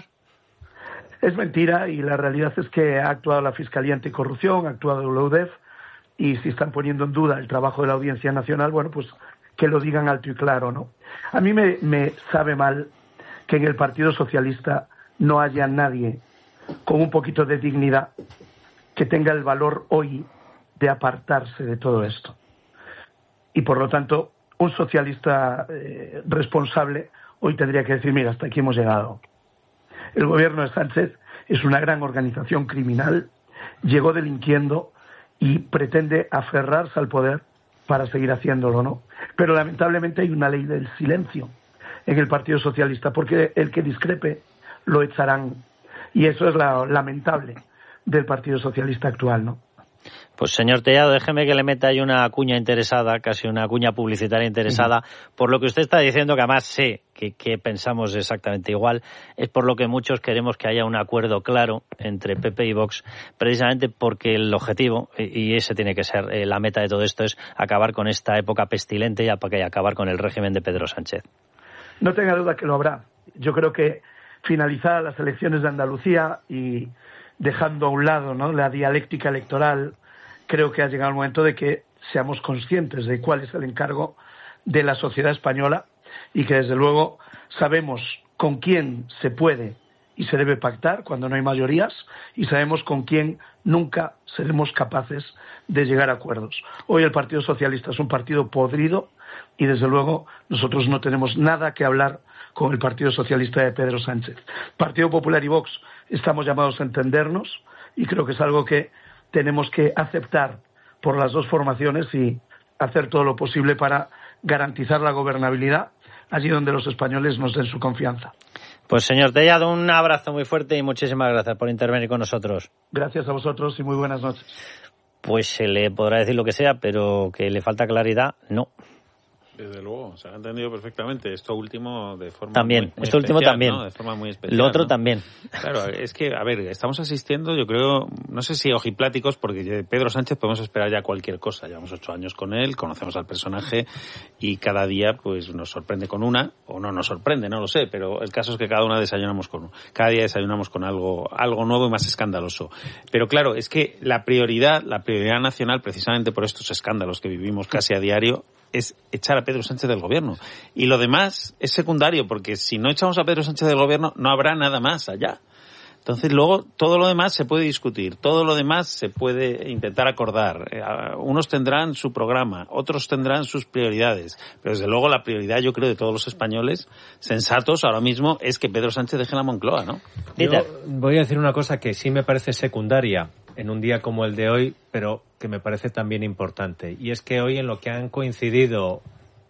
Es mentira, y la realidad es que ha actuado la Fiscalía Anticorrupción, ha actuado la UDEF, y si están poniendo en duda el trabajo de la Audiencia Nacional, bueno, pues que lo digan alto y claro, ¿no? A mí me sabe mal que en el Partido Socialista no haya nadie con un poquito de dignidad que tenga el valor hoy de apartarse de todo esto. Y por lo tanto, un socialista responsable hoy tendría que decir, mira, hasta aquí hemos llegado. El gobierno de Sánchez es una gran organización criminal, llegó delinquiendo y pretende aferrarse al poder para seguir haciéndolo, ¿no? Pero lamentablemente hay una ley del silencio en el Partido Socialista, porque el que discrepe lo echarán. Y eso es lo lamentable del Partido Socialista actual, ¿no? Pues señor Tellado, déjeme que le meta ahí una cuña interesada, casi una cuña publicitaria interesada, por lo que usted está diciendo, que además sé que pensamos exactamente igual, es por lo que muchos queremos que haya un acuerdo claro entre PP y Vox, precisamente porque el objetivo, y ese tiene que ser la meta de todo esto, es acabar con esta época pestilente y acabar con el régimen de Pedro Sánchez. No tenga duda que lo habrá. Yo creo que finalizadas las elecciones de Andalucía y dejando a un lado, ¿no?, la dialéctica electoral, creo que ha llegado el momento de que seamos conscientes de cuál es el encargo de la sociedad española y que, desde luego, sabemos con quién se puede y se debe pactar cuando no hay mayorías, y sabemos con quién nunca seremos capaces de llegar a acuerdos. Hoy el Partido Socialista es un partido podrido y, desde luego, nosotros no tenemos nada que hablar con el Partido Socialista de Pedro Sánchez. Partido Popular y Vox estamos llamados a entendernos, y creo que es algo que tenemos que aceptar por las dos formaciones y hacer todo lo posible para garantizar la gobernabilidad allí donde los españoles nos den su confianza. Pues señor Tellado, un abrazo muy fuerte y muchísimas gracias por intervenir con nosotros. Gracias a vosotros y muy buenas noches. Pues se le podrá decir lo que sea, pero que le falta claridad, no. Desde luego, se ha entendido perfectamente. Esto último de forma también, muy esto último especial, también, ¿no? De forma muy especial. Lo otro ¿no? también. Claro, es que, a ver, estamos asistiendo, yo creo, no sé si ojipláticos, porque de Pedro Sánchez podemos esperar ya cualquier cosa. Llevamos 8 años con él, conocemos al personaje y cada día pues nos sorprende con una, o no nos sorprende, no lo sé, pero el caso es que cada día desayunamos con algo nuevo y más escandaloso. Pero claro, es que la prioridad nacional, precisamente por estos escándalos que vivimos casi a diario, es echar a Pedro Sánchez del gobierno. Y lo demás es secundario, porque si no echamos a Pedro Sánchez del gobierno, no habrá nada más allá. Entonces, luego, todo lo demás se puede discutir, todo lo demás se puede intentar acordar. Unos tendrán su programa, otros tendrán sus prioridades. Pero, desde luego, la prioridad, yo creo, de todos los españoles sensatos ahora mismo es que Pedro Sánchez deje la Moncloa, ¿no? Yo voy a decir una cosa que sí me parece secundaria en un día como el de hoy, pero que me parece también importante. Y es que hoy en lo que han coincidido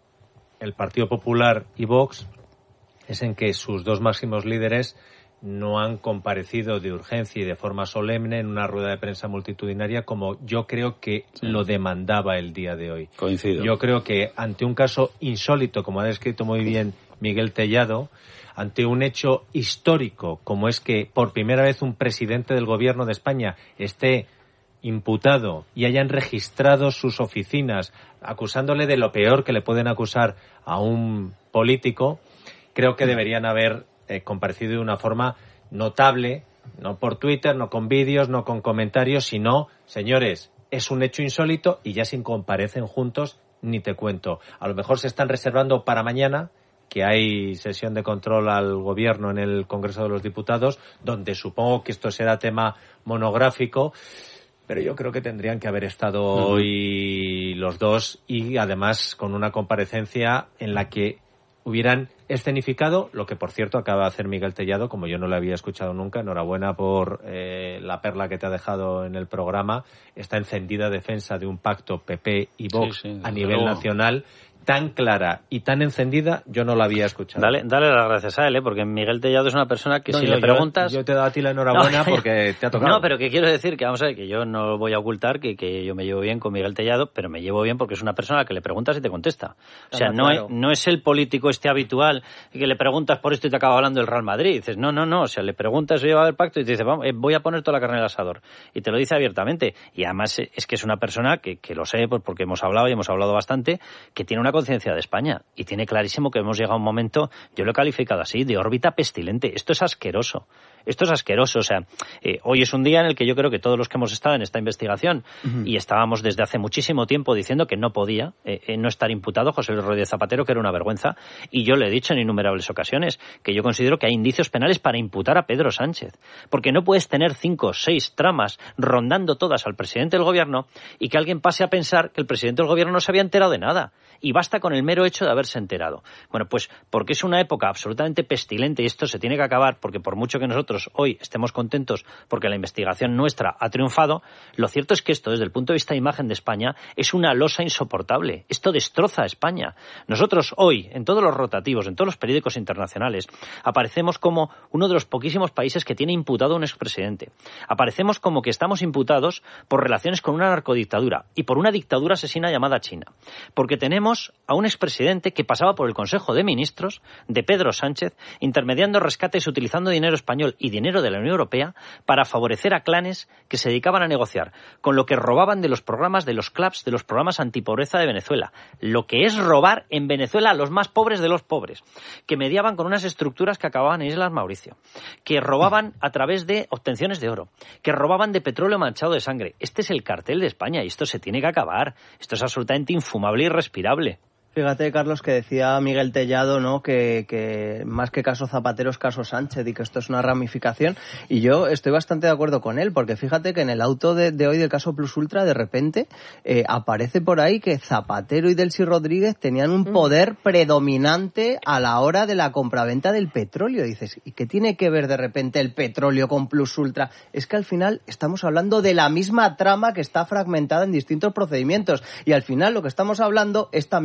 el Partido Popular y Vox es en que sus dos máximos líderes no han comparecido de urgencia y de forma solemne en una rueda de prensa multitudinaria como yo creo que lo demandaba el día de hoy. Coincido. Yo creo que ante un caso insólito, como ha descrito muy bien Miguel Tellado, ante un hecho histórico como es que por primera vez un presidente del gobierno de España esté imputado y hayan registrado sus oficinas acusándole de lo peor que le pueden acusar a un político, creo que deberían haber comparecido de una forma notable, no por Twitter, no con vídeos, no con comentarios, sino, señores, es un hecho insólito y ya si comparecen juntos, ni te cuento. A lo mejor se están reservando para mañana, que hay sesión de control al gobierno en el Congreso de los Diputados, donde supongo que esto será tema monográfico, pero yo creo que tendrían que haber estado hoy los dos y además con una comparecencia en la que hubieran escenificado lo que, por cierto, acaba de hacer Miguel Tellado, como yo no lo había escuchado nunca. Enhorabuena por la perla que te ha dejado en el programa. Esta encendida defensa de un pacto PP y Vox a nivel nacional, tan clara y tan encendida, yo no la había escuchado. Dale las gracias a él, porque Miguel Tellado es una persona que si le preguntas... Yo te doy a ti la enhorabuena porque te ha tocado. No, pero que quiero decir que, vamos a ver, que yo no voy a ocultar que yo me llevo bien con Miguel Tellado, pero me llevo bien porque es una persona a la que le preguntas y te contesta. O sea, no es el político habitual que le preguntas por esto y te acaba hablando del Real Madrid. Y dices, no, o sea, le preguntas, oye, va a haber pacto, y te dice, vamos, voy a poner toda la carne en el asador. Y te lo dice abiertamente. Y además es que es una persona que lo sé, pues porque hemos hablado bastante, que tiene una conciencia de España y tiene clarísimo que hemos llegado a un momento, yo lo he calificado así, de órbita pestilente. Esto es asqueroso. O sea, hoy es un día en el que yo creo que todos los que hemos estado en esta investigación y estábamos desde hace muchísimo tiempo diciendo que no podía no estar imputado José Luis Rodríguez Zapatero, que era una vergüenza, y yo le he dicho en innumerables ocasiones que yo considero que hay indicios penales para imputar a Pedro Sánchez, porque no puedes tener 5 o 6 tramas rondando todas al presidente del gobierno y que alguien pase a pensar que el presidente del gobierno no se había enterado de nada, y basta con el mero hecho de haberse enterado. Bueno, pues porque es una época absolutamente pestilente y esto se tiene que acabar, porque por mucho que nosotros hoy estemos contentos porque la investigación nuestra ha triunfado, lo cierto es que esto, desde el punto de vista de imagen de España, es una losa insoportable. Esto destroza a España. Nosotros hoy, en todos los rotativos, en todos los periódicos internacionales, aparecemos como uno de los poquísimos países que tiene imputado a un expresidente. Aparecemos como que estamos imputados por relaciones con una narcodictadura y por una dictadura asesina llamada China. Porque tenemos a un expresidente que pasaba por el Consejo de Ministros de Pedro Sánchez, intermediando rescates utilizando dinero español y dinero de la Unión Europea para favorecer a clanes que se dedicaban a negociar con lo que robaban de los programas de los CLAPS, de los programas antipobreza de Venezuela. Lo que es robar en Venezuela a los más pobres de los pobres, que mediaban con unas estructuras que acababan en Islas Mauricio, que robaban a través de obtenciones de oro, que robaban de petróleo manchado de sangre. Este es el cartel de España y esto se tiene que acabar. Esto es absolutamente infumable e irrespirable. Fíjate, Carlos, que decía Miguel Tellado, ¿no?, que más que caso Zapatero es caso Sánchez y que esto es una ramificación. Y yo estoy bastante de acuerdo con él, porque fíjate que en el auto de hoy del caso Plus Ultra, de repente, aparece por ahí que Zapatero y Delcy Rodríguez tenían un poder predominante a la hora de la compraventa del petróleo. Y dices, ¿y qué tiene que ver de repente el petróleo con Plus Ultra? Es que al final estamos hablando de la misma trama que está fragmentada en distintos procedimientos. Y al final lo que estamos hablando es también de la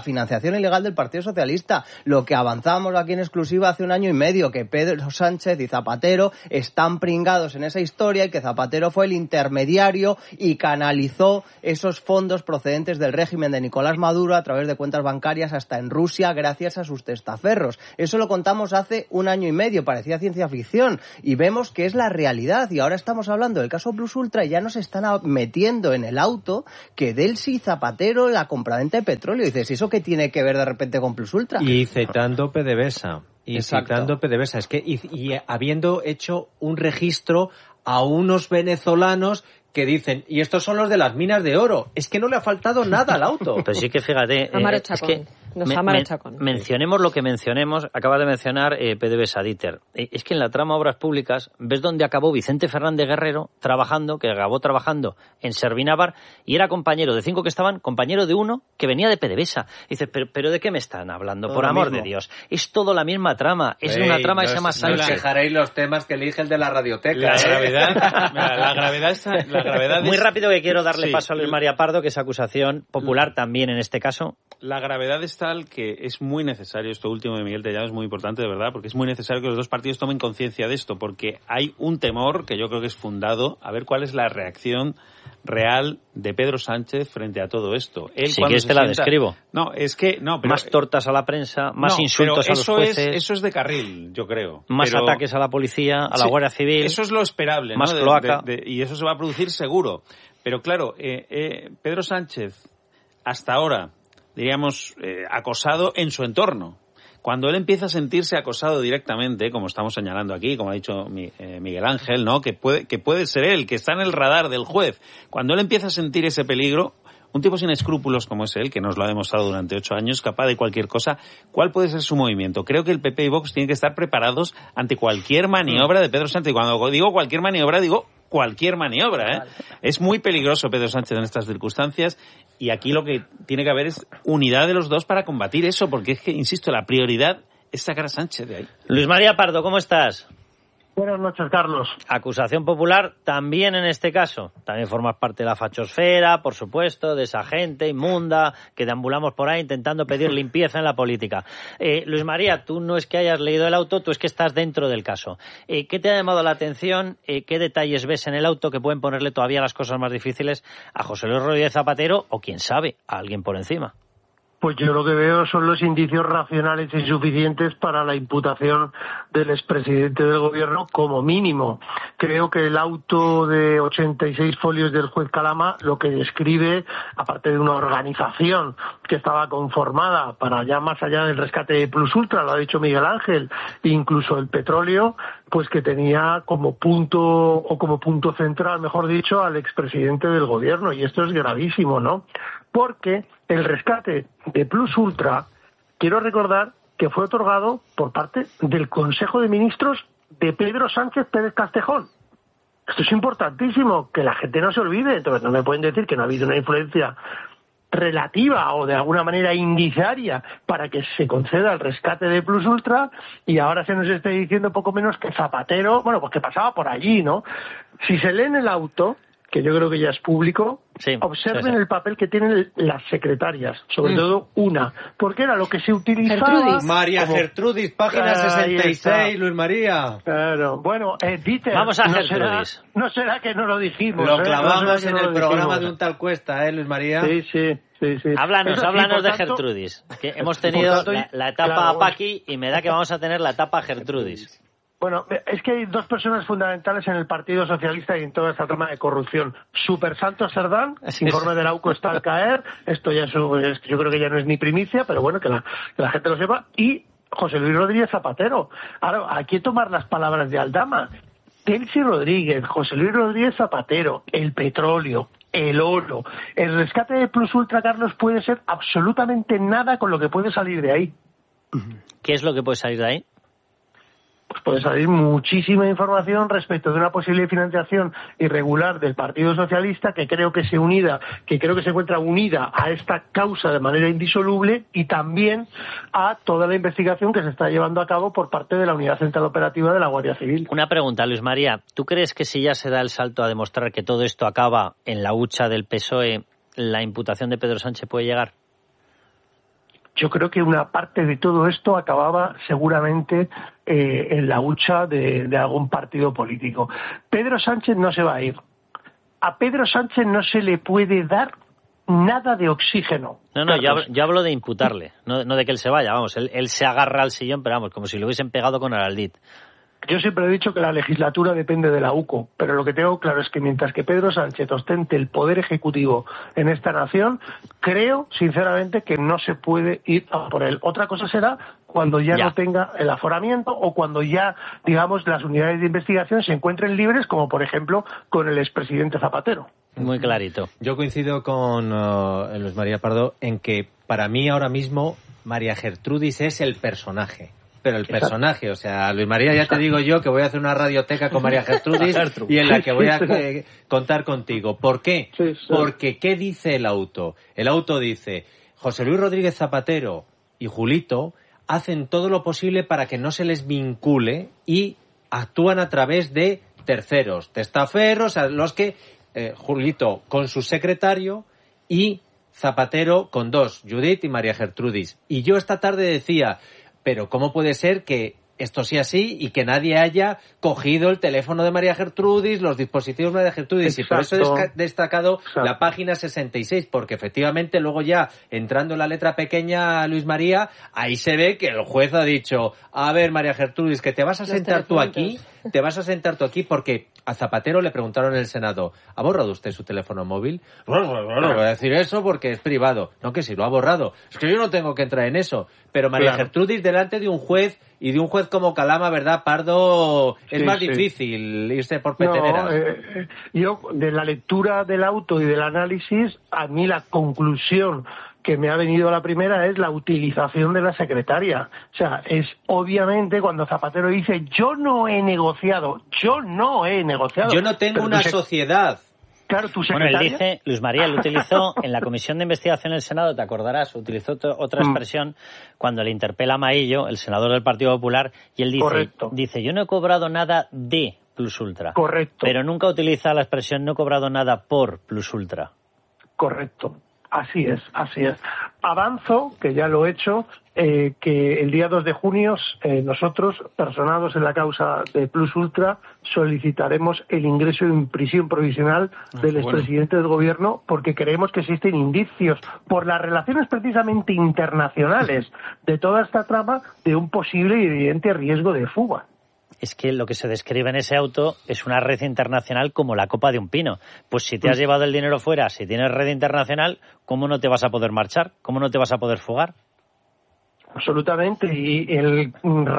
financiación ilegal del Partido Socialista. Lo que avanzábamos aquí en exclusiva hace un año y medio, que Pedro Sánchez y Zapatero están pringados en esa historia y que Zapatero fue el intermediario y canalizó esos fondos procedentes del régimen de Nicolás Maduro a través de cuentas bancarias hasta en Rusia gracias a sus testaferros. Eso lo contamos hace un año y medio, parecía ciencia ficción, y vemos que es la realidad. Y ahora estamos hablando del caso Plus Ultra y ya nos están metiendo en el auto que Delcy y Zapatero la compraventa de petróleo. Y dices, ¿eso qué tiene que ver de repente con Plus Ultra? Y citando PDVSA. Es que y habiendo hecho un registro a unos venezolanos que dicen, y estos son los de las minas de oro. Es que no le ha faltado nada al auto. Pues sí que fíjate, es que mencionemos lo que mencionemos, acaba de mencionar PDVSA Dieter. Es que en la trama Obras Públicas ves dónde acabó Vicente Fernández Guerrero que acabó trabajando en Servinavar y era compañero de 5 que estaban, compañero de uno que venía de PDVSA. Dices, pero ¿de qué me están hablando? Por amor de Dios. Es todo la misma trama. Es una trama que se llama Sánchez. No dejaréis los temas que elige el de la radioteca. La gravedad está... Muy rápido, que quiero darle paso a Luis María Pardo, que es acusación popular también en este caso. La gravedad es tal que es muy necesario, esto último de Miguel Tellado es muy importante, de verdad, porque es muy necesario que los dos partidos tomen conciencia de esto, porque hay un temor que yo creo que es fundado, a ver cuál es la reacción real de Pedro Sánchez frente a todo esto. Él, si quieres te la describo. No, es que... no, pero... Más tortas a la prensa, más insultos a los jueces... Eso es de carril, yo creo. Más ataques a la policía, a la Guardia Civil... Eso es lo esperable, más ¿no? cloaca. Y eso se va a producir seguro. Pero claro, Pedro Sánchez, hasta ahora, diríamos, acosado en su entorno. Cuando él empieza a sentirse acosado directamente, como estamos señalando aquí, como ha dicho Miguel Ángel, ¿no? Que puede ser él, que está en el radar del juez. Cuando él empieza a sentir ese peligro, un tipo sin escrúpulos como es él, que nos lo ha demostrado durante 8 años, capaz de cualquier cosa, ¿cuál puede ser su movimiento? Creo que el PP y Vox tienen que estar preparados ante cualquier maniobra de Pedro Sánchez. Y cuando digo cualquier maniobra, digo cualquier maniobra, ¿eh? Vale. Es muy peligroso Pedro Sánchez en estas circunstancias y aquí lo que tiene que haber es unidad de los dos para combatir eso, porque es que, insisto, la prioridad es sacar a Sánchez de ahí. Luis María Pardo, ¿cómo estás? Buenas noches, Carlos. Acusación popular también en este caso. También formas parte de la fachosfera, por supuesto, de esa gente inmunda que deambulamos por ahí intentando pedir limpieza en la política. Luis María, tú no es que hayas leído el auto, tú es que estás dentro del caso. ¿Qué te ha llamado la atención? ¿Qué detalles ves en el auto que pueden ponerle todavía las cosas más difíciles a José Luis Rodríguez Zapatero o, quién sabe, a alguien por encima? Pues yo lo que veo son los indicios racionales y suficientes para la imputación del expresidente del gobierno como mínimo. Creo que el auto de 86 folios del juez Calama lo que describe, aparte de una organización que estaba conformada para ya más allá del rescate de Plus Ultra, lo ha dicho Miguel Ángel, incluso el petróleo, pues que tenía como punto central, mejor dicho, al expresidente del gobierno. Y esto es gravísimo, ¿no? Porque el rescate de Plus Ultra, quiero recordar que fue otorgado por parte del Consejo de Ministros de Pedro Sánchez Pérez Castejón. Esto es importantísimo, que la gente no se olvide. Entonces no me pueden decir que no ha habido una influencia relativa o de alguna manera indiciaria para que se conceda el rescate de Plus Ultra y ahora se nos esté diciendo poco menos que Zapatero, bueno, pues que pasaba por allí, ¿no? Si se lee en el auto, que yo creo que ya es público, observen el papel que tienen las secretarias, sobre todo una, porque era lo que se utilizaba... Gertrudis, página 66, Luis María. Claro, bueno, Dieter... Vamos a Gertrudis. No será que no lo dijimos. Lo clavamos en el programa de un tal Cuesta, Luis María. Sí. Háblanos de Gertrudis, que hemos tenido la etapa Paqui y me da que vamos a tener la etapa Gertrudis. Bueno, es que hay dos personas fundamentales en el Partido Socialista y en toda esta trama de corrupción. Super Santos Serdán, informe de la UCO está al caer, esto ya yo creo que ya no es ni primicia, pero bueno, que la gente lo sepa, y José Luis Rodríguez Zapatero. Ahora, aquí tomar las palabras de Aldama. Delcy Rodríguez, José Luis Rodríguez Zapatero, el petróleo, el oro, el rescate de Plus Ultra, Carlos, puede ser absolutamente nada con lo que puede salir de ahí. ¿Qué es lo que puede salir de ahí? Pues puede salir muchísima información respecto de una posible financiación irregular del Partido Socialista que creo que se encuentra unida a esta causa de manera indisoluble y también a toda la investigación que se está llevando a cabo por parte de la Unidad Central Operativa de la Guardia Civil. Una pregunta, Luis María. ¿Tú crees que si ya se da el salto a demostrar que todo esto acaba en la hucha del PSOE, la imputación de Pedro Sánchez puede llegar? yo creo que una parte de todo esto acababa seguramente en la hucha de algún partido político. Pedro Sánchez no se va a ir. A Pedro Sánchez no se le puede dar nada de oxígeno. No, yo hablo de imputarle, no de que él se vaya, vamos, él se agarra al sillón, pero vamos, como si lo hubiesen pegado con Araldit. Yo siempre he dicho que la legislatura depende de la UCO, pero lo que tengo claro es que mientras que Pedro Sánchez ostente el poder ejecutivo en esta nación, creo, sinceramente, que no se puede ir a por él. Otra cosa será cuando ya no tenga el aforamiento o cuando ya, digamos, las unidades de investigación se encuentren libres, como por ejemplo con el expresidente Zapatero. Muy clarito. Yo coincido con Luis María Pardo en que para mí ahora mismo María Gertrudis es el personaje. Pero el personaje, o sea, Luis María, ya te digo yo que voy a hacer una radioteca con María Gertrudis y en la que voy a contar contigo. ¿Por qué? Porque ¿qué dice el auto? El auto dice, José Luis Rodríguez Zapatero y Julito hacen todo lo posible para que no se les vincule y actúan a través de terceros, testaferros, a los que Julito con su secretario y Zapatero con dos, Judith y María Gertrudis. Y yo esta tarde decía, pero ¿cómo puede ser que esto sea así y que nadie haya cogido el teléfono de María Gertrudis, los dispositivos de María Gertrudis? Exacto. Y por eso he destacado la página 66, porque efectivamente luego ya, entrando en la letra pequeña, Luis María, ahí se ve que el juez ha dicho, a ver, María Gertrudis, que te vas a sentar tú aquí, porque a Zapatero le preguntaron en el Senado, ¿ha borrado usted su teléfono móvil? No voy a decir eso porque es privado. No, que si lo ha borrado. Es que yo no tengo que entrar en eso. Pero María Gertrudis delante de un juez, y de un juez como Calama, ¿verdad, Pardo? Es más difícil irse por peteneras. Yo, de la lectura del auto y del análisis, a mí la conclusión que me ha venido a la primera es la utilización de la secretaria. O sea, es obviamente cuando Zapatero dice, yo no he negociado. Yo no tengo una sociedad. Claro, tu secretaria... Bueno, él dice, Luis María, lo utilizó en la Comisión de Investigación del Senado, te acordarás, utilizó otra expresión cuando le interpela a Maillo, el senador del Partido Popular, y él dice, yo no he cobrado nada de Plus Ultra. Correcto. Pero nunca utiliza la expresión no he cobrado nada por Plus Ultra. Correcto. Así es. Avanzo, que ya lo he hecho, que el día 2 de junio nosotros, personados en la causa de Plus Ultra, solicitaremos el ingreso en prisión provisional del expresidente del gobierno porque creemos que existen indicios por las relaciones precisamente internacionales de toda esta trama de un posible y evidente riesgo de fuga. Es que lo que se describe en ese auto es una red internacional como la copa de un pino. Pues si te has llevado el dinero fuera, si tienes red internacional, ¿cómo no te vas a poder marchar? ¿Cómo no te vas a poder fugar? Absolutamente. Y el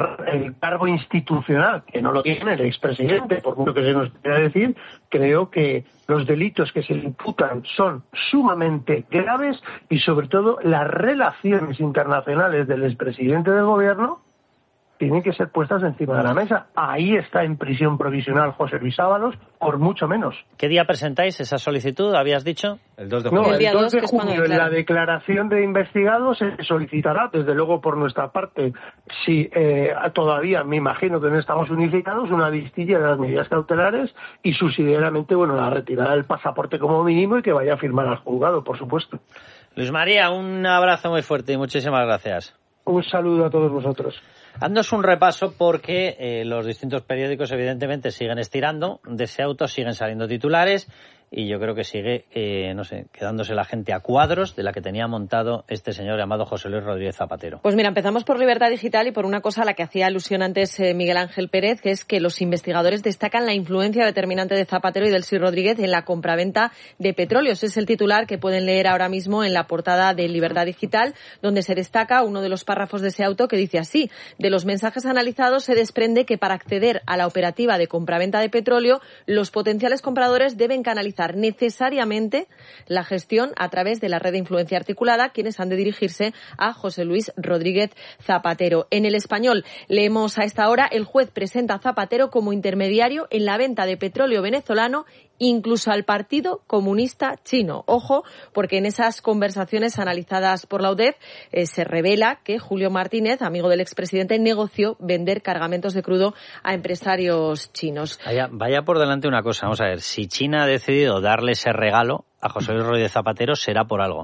cargo institucional, que no lo tiene el expresidente, por mucho que se nos quiera decir, creo que los delitos que se le imputan son sumamente graves y sobre todo las relaciones internacionales del expresidente del gobierno tienen que ser puestas encima de la mesa. Ahí está en prisión provisional José Luis Ábalos, por mucho menos. ¿Qué día presentáis esa solicitud, habías dicho? El 2 de junio. No, el 2 de junio, en la declaración de investigados se solicitará, desde luego por nuestra parte, si todavía me imagino que no estamos unificados, una vistilla de las medidas cautelares y subsidiariamente, la retirada del pasaporte como mínimo y que vaya a firmar al juzgado, por supuesto. Luis María, un abrazo muy fuerte y muchísimas gracias. Un saludo a todos vosotros. Haznos un repaso porque los distintos periódicos evidentemente siguen estirando, de ese auto siguen saliendo titulares y yo creo que sigue, quedándose la gente a cuadros de la que tenía montado este señor llamado José Luis Rodríguez Zapatero. Pues mira, empezamos por Libertad Digital y por una cosa a la que hacía alusión antes Miguel Ángel Pérez, que es que los investigadores destacan la influencia determinante de Zapatero y del Delcy Rodríguez en la compraventa de petróleos. Es el titular que pueden leer ahora mismo en la portada de Libertad Digital, donde se destaca uno de los párrafos de ese auto que dice así: de los mensajes analizados se desprende que para acceder a la operativa de compraventa de petróleo, los potenciales compradores deben canalizar necesariamente la gestión a través de la red de influencia articulada, quienes han de dirigirse a José Luis Rodríguez Zapatero. En El Español leemos a esta hora: el juez presenta a Zapatero como intermediario en la venta de petróleo venezolano, incluso al Partido Comunista Chino. Ojo, porque en esas conversaciones analizadas por la UDEF se revela que Julio Martínez, amigo del expresidente, negoció vender cargamentos de crudo a empresarios chinos. Vaya por delante una cosa, vamos a ver, si China ha decidido darle ese regalo a José Luis Rodríguez Zapatero será por algo.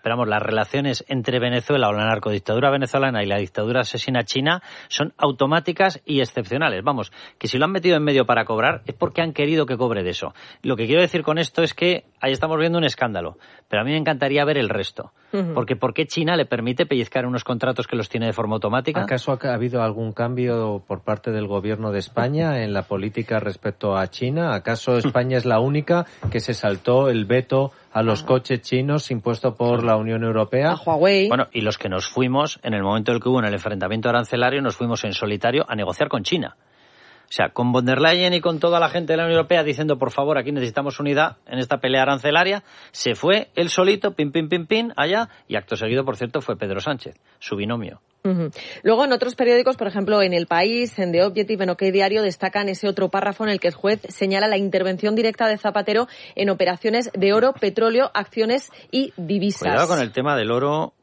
Pero vamos, las relaciones entre Venezuela o la narcodictadura venezolana y la dictadura asesina china son automáticas y excepcionales. Vamos, que si lo han metido en medio para cobrar es porque han querido que cobre de eso. Lo que quiero decir con esto es que ahí estamos viendo un escándalo, pero a mí me encantaría ver el resto. Porque ¿por qué China le permite pellizcar unos contratos que los tiene de forma automática? ¿Acaso ha habido algún cambio por parte del gobierno de España en la política respecto a China? ¿Acaso España es la única que se saltó el veto a los coches chinos impuesto por la Unión Europea? A Huawei. Bueno, y los que nos fuimos, en el momento en el que hubo en el enfrentamiento arancelario, nos fuimos en solitario a negociar con China. O sea, con von der Leyen y con toda la gente de la Unión Europea diciendo, por favor, aquí necesitamos unidad en esta pelea arancelaria, se fue él solito, pim, allá, y acto seguido, por cierto, fue Pedro Sánchez, su binomio. Luego, en otros periódicos, por ejemplo, en El País, en The Objective, en OK Diario, destacan ese otro párrafo en el que el juez señala la intervención directa de Zapatero en operaciones de oro, petróleo, acciones y divisas. Cuidado con el tema del oro.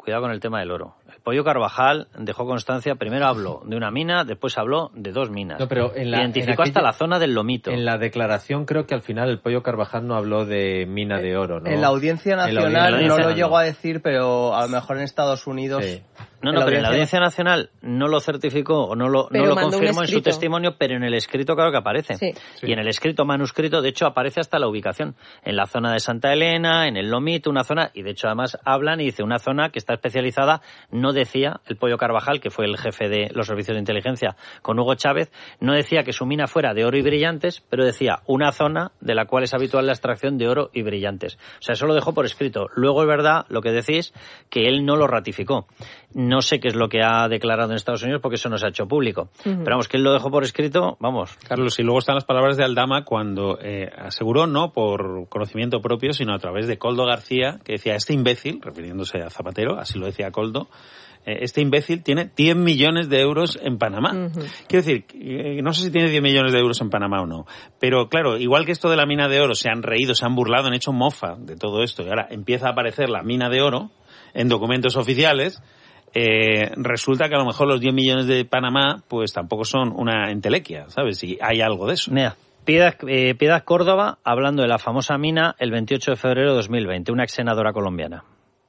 El Pollo Carvajal dejó constancia, primero habló de una mina, después habló de 2 minas. No, pero identificó hasta la zona del Lomito. En la declaración creo que al final el Pollo Carvajal no habló de mina de oro, ¿no? En la Audiencia Nacional no lo llegó a decir, pero a lo mejor en Estados Unidos... Sí. No, pero en la Audiencia Nacional no lo certificó o no lo confirmó en su testimonio, pero en el escrito claro que aparece. Sí. Y en el escrito manuscrito, de hecho, aparece hasta la ubicación. En la zona de Santa Elena, en el Lomito, una zona, y de hecho además hablan y dice una zona que está especializada, no decía el Pollo Carvajal, que fue el jefe de los servicios de inteligencia con Hugo Chávez, no decía que su mina fuera de oro y brillantes, pero decía una zona de la cual es habitual la extracción de oro y brillantes. O sea, eso lo dejó por escrito. Luego es verdad lo que decís, que él no lo ratificó. No sé qué es lo que ha declarado en Estados Unidos porque eso no se ha hecho público. Pero vamos, que él lo dejó por escrito, vamos. Carlos, y luego están las palabras de Aldama cuando aseguró, no por conocimiento propio, sino a través de Koldo García, que decía, este imbécil, refiriéndose a Zapatero, así lo decía Koldo, este imbécil tiene 10 millones de euros en Panamá. Quiero decir, no sé si tiene 10 millones de euros en Panamá o no, pero claro, igual que esto de la mina de oro, se han reído, se han burlado, han hecho mofa de todo esto, y ahora empieza a aparecer la mina de oro en documentos oficiales. Resulta que a lo mejor los 10 millones de Panamá pues tampoco son una entelequia, ¿sabes? Si hay algo de eso. Mira, Piedad Córdoba hablando de la famosa mina el 28 de febrero de 2020, una ex senadora colombiana.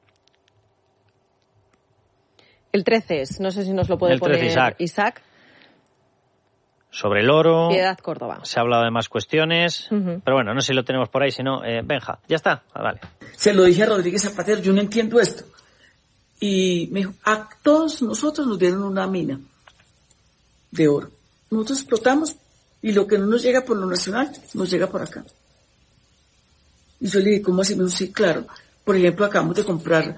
El 13 es, no sé si nos lo puede poner Isaac. Sobre el oro. Piedad Córdoba. Se ha hablado de más cuestiones, pero bueno, no sé si lo tenemos por ahí, si no, Benja, ya está, vale. Se lo dije a Rodríguez Zapatero, yo no entiendo esto. Y me dijo, a todos nosotros nos dieron una mina de oro. Nosotros explotamos y lo que no nos llega por lo nacional, nos llega por acá. Y yo le dije, ¿cómo así? Me dijo, sí, claro. Por ejemplo, acabamos de comprar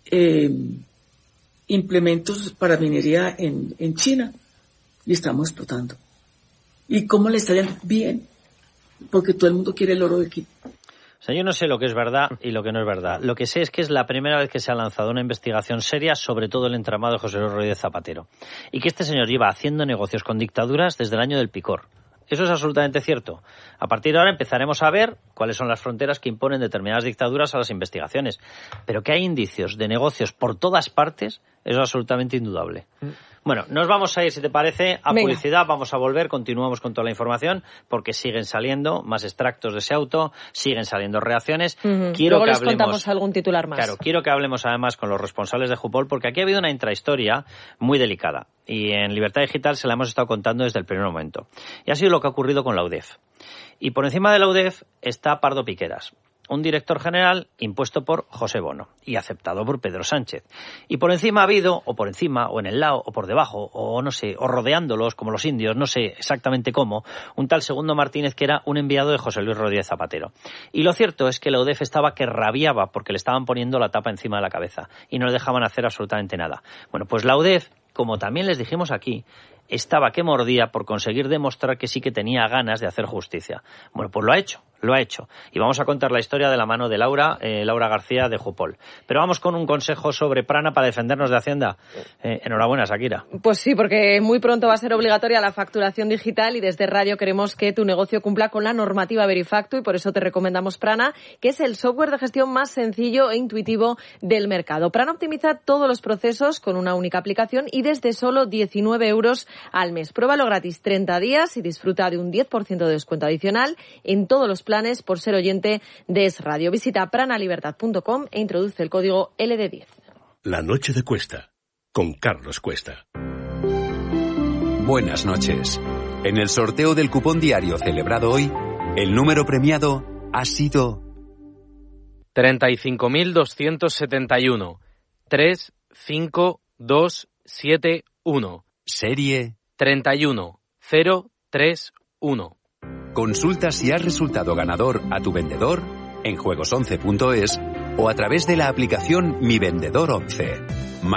implementos para minería en China y estamos explotando. ¿Y cómo le está yendo? Bien, porque todo el mundo quiere el oro de aquí. O sea, yo no sé lo que es verdad y lo que no es verdad. Lo que sé es que es la primera vez que se ha lanzado una investigación seria sobre todo el entramado de José Luis Rodríguez Zapatero. Y que este señor lleva haciendo negocios con dictaduras desde el año del picor. Eso es absolutamente cierto. A partir de ahora empezaremos a ver cuáles son las fronteras que imponen determinadas dictaduras a las investigaciones. Pero que hay indicios de negocios por todas partes, eso es absolutamente indudable. Bueno, nos vamos a ir, si te parece, a publicidad. Vamos a volver, continuamos con toda la información, porque siguen saliendo más extractos de ese auto, siguen saliendo reacciones. Luego les contamos algún titular más. Claro, quiero que hablemos además con los responsables de Jupol, porque aquí ha habido una intrahistoria muy delicada. Y en Libertad Digital se la hemos estado contando desde el primer momento. Y ha sido lo que ha ocurrido con la UDEF. Y por encima de la UDEF está Pardo Piqueras, un director general impuesto por José Bono y aceptado por Pedro Sánchez. Y por encima ha habido, o por encima, o en el lado, o por debajo, o no sé, o rodeándolos como los indios, no sé exactamente cómo, un tal Segundo Martínez que era un enviado de José Luis Rodríguez Zapatero. Y lo cierto es que la UDEF estaba que rabiaba porque le estaban poniendo la tapa encima de la cabeza y no le dejaban hacer absolutamente nada. Bueno, pues la UDEF, como también les dijimos aquí, estaba que mordía por conseguir demostrar que sí que tenía ganas de hacer justicia. Bueno, pues lo ha hecho. Y vamos a contar la historia de la mano de Laura García de Jupol. Pero vamos con un consejo sobre Prana para defendernos de Hacienda. Enhorabuena, Shakira. Pues sí, porque muy pronto va a ser obligatoria la facturación digital y desde Radio queremos que tu negocio cumpla con la normativa Verifacto y por eso te recomendamos Prana, que es el software de gestión más sencillo e intuitivo del mercado. Prana optimiza todos los procesos con una única aplicación y desde solo 19 € al mes. Pruébalo gratis 30 días y disfruta de un 10% de descuento adicional en todos los planes por ser oyente de Es Radio. Visita pranalibertad.com e introduce el código LD10. La noche de Cuesta, con Carlos Cuesta. Buenas noches. En el sorteo del cupón diario celebrado hoy, el número premiado ha sido 35.271. 35271. Serie 31031. Consulta si has resultado ganador a tu vendedor en juegos11.es o a través de la aplicación Mi Vendedor 11.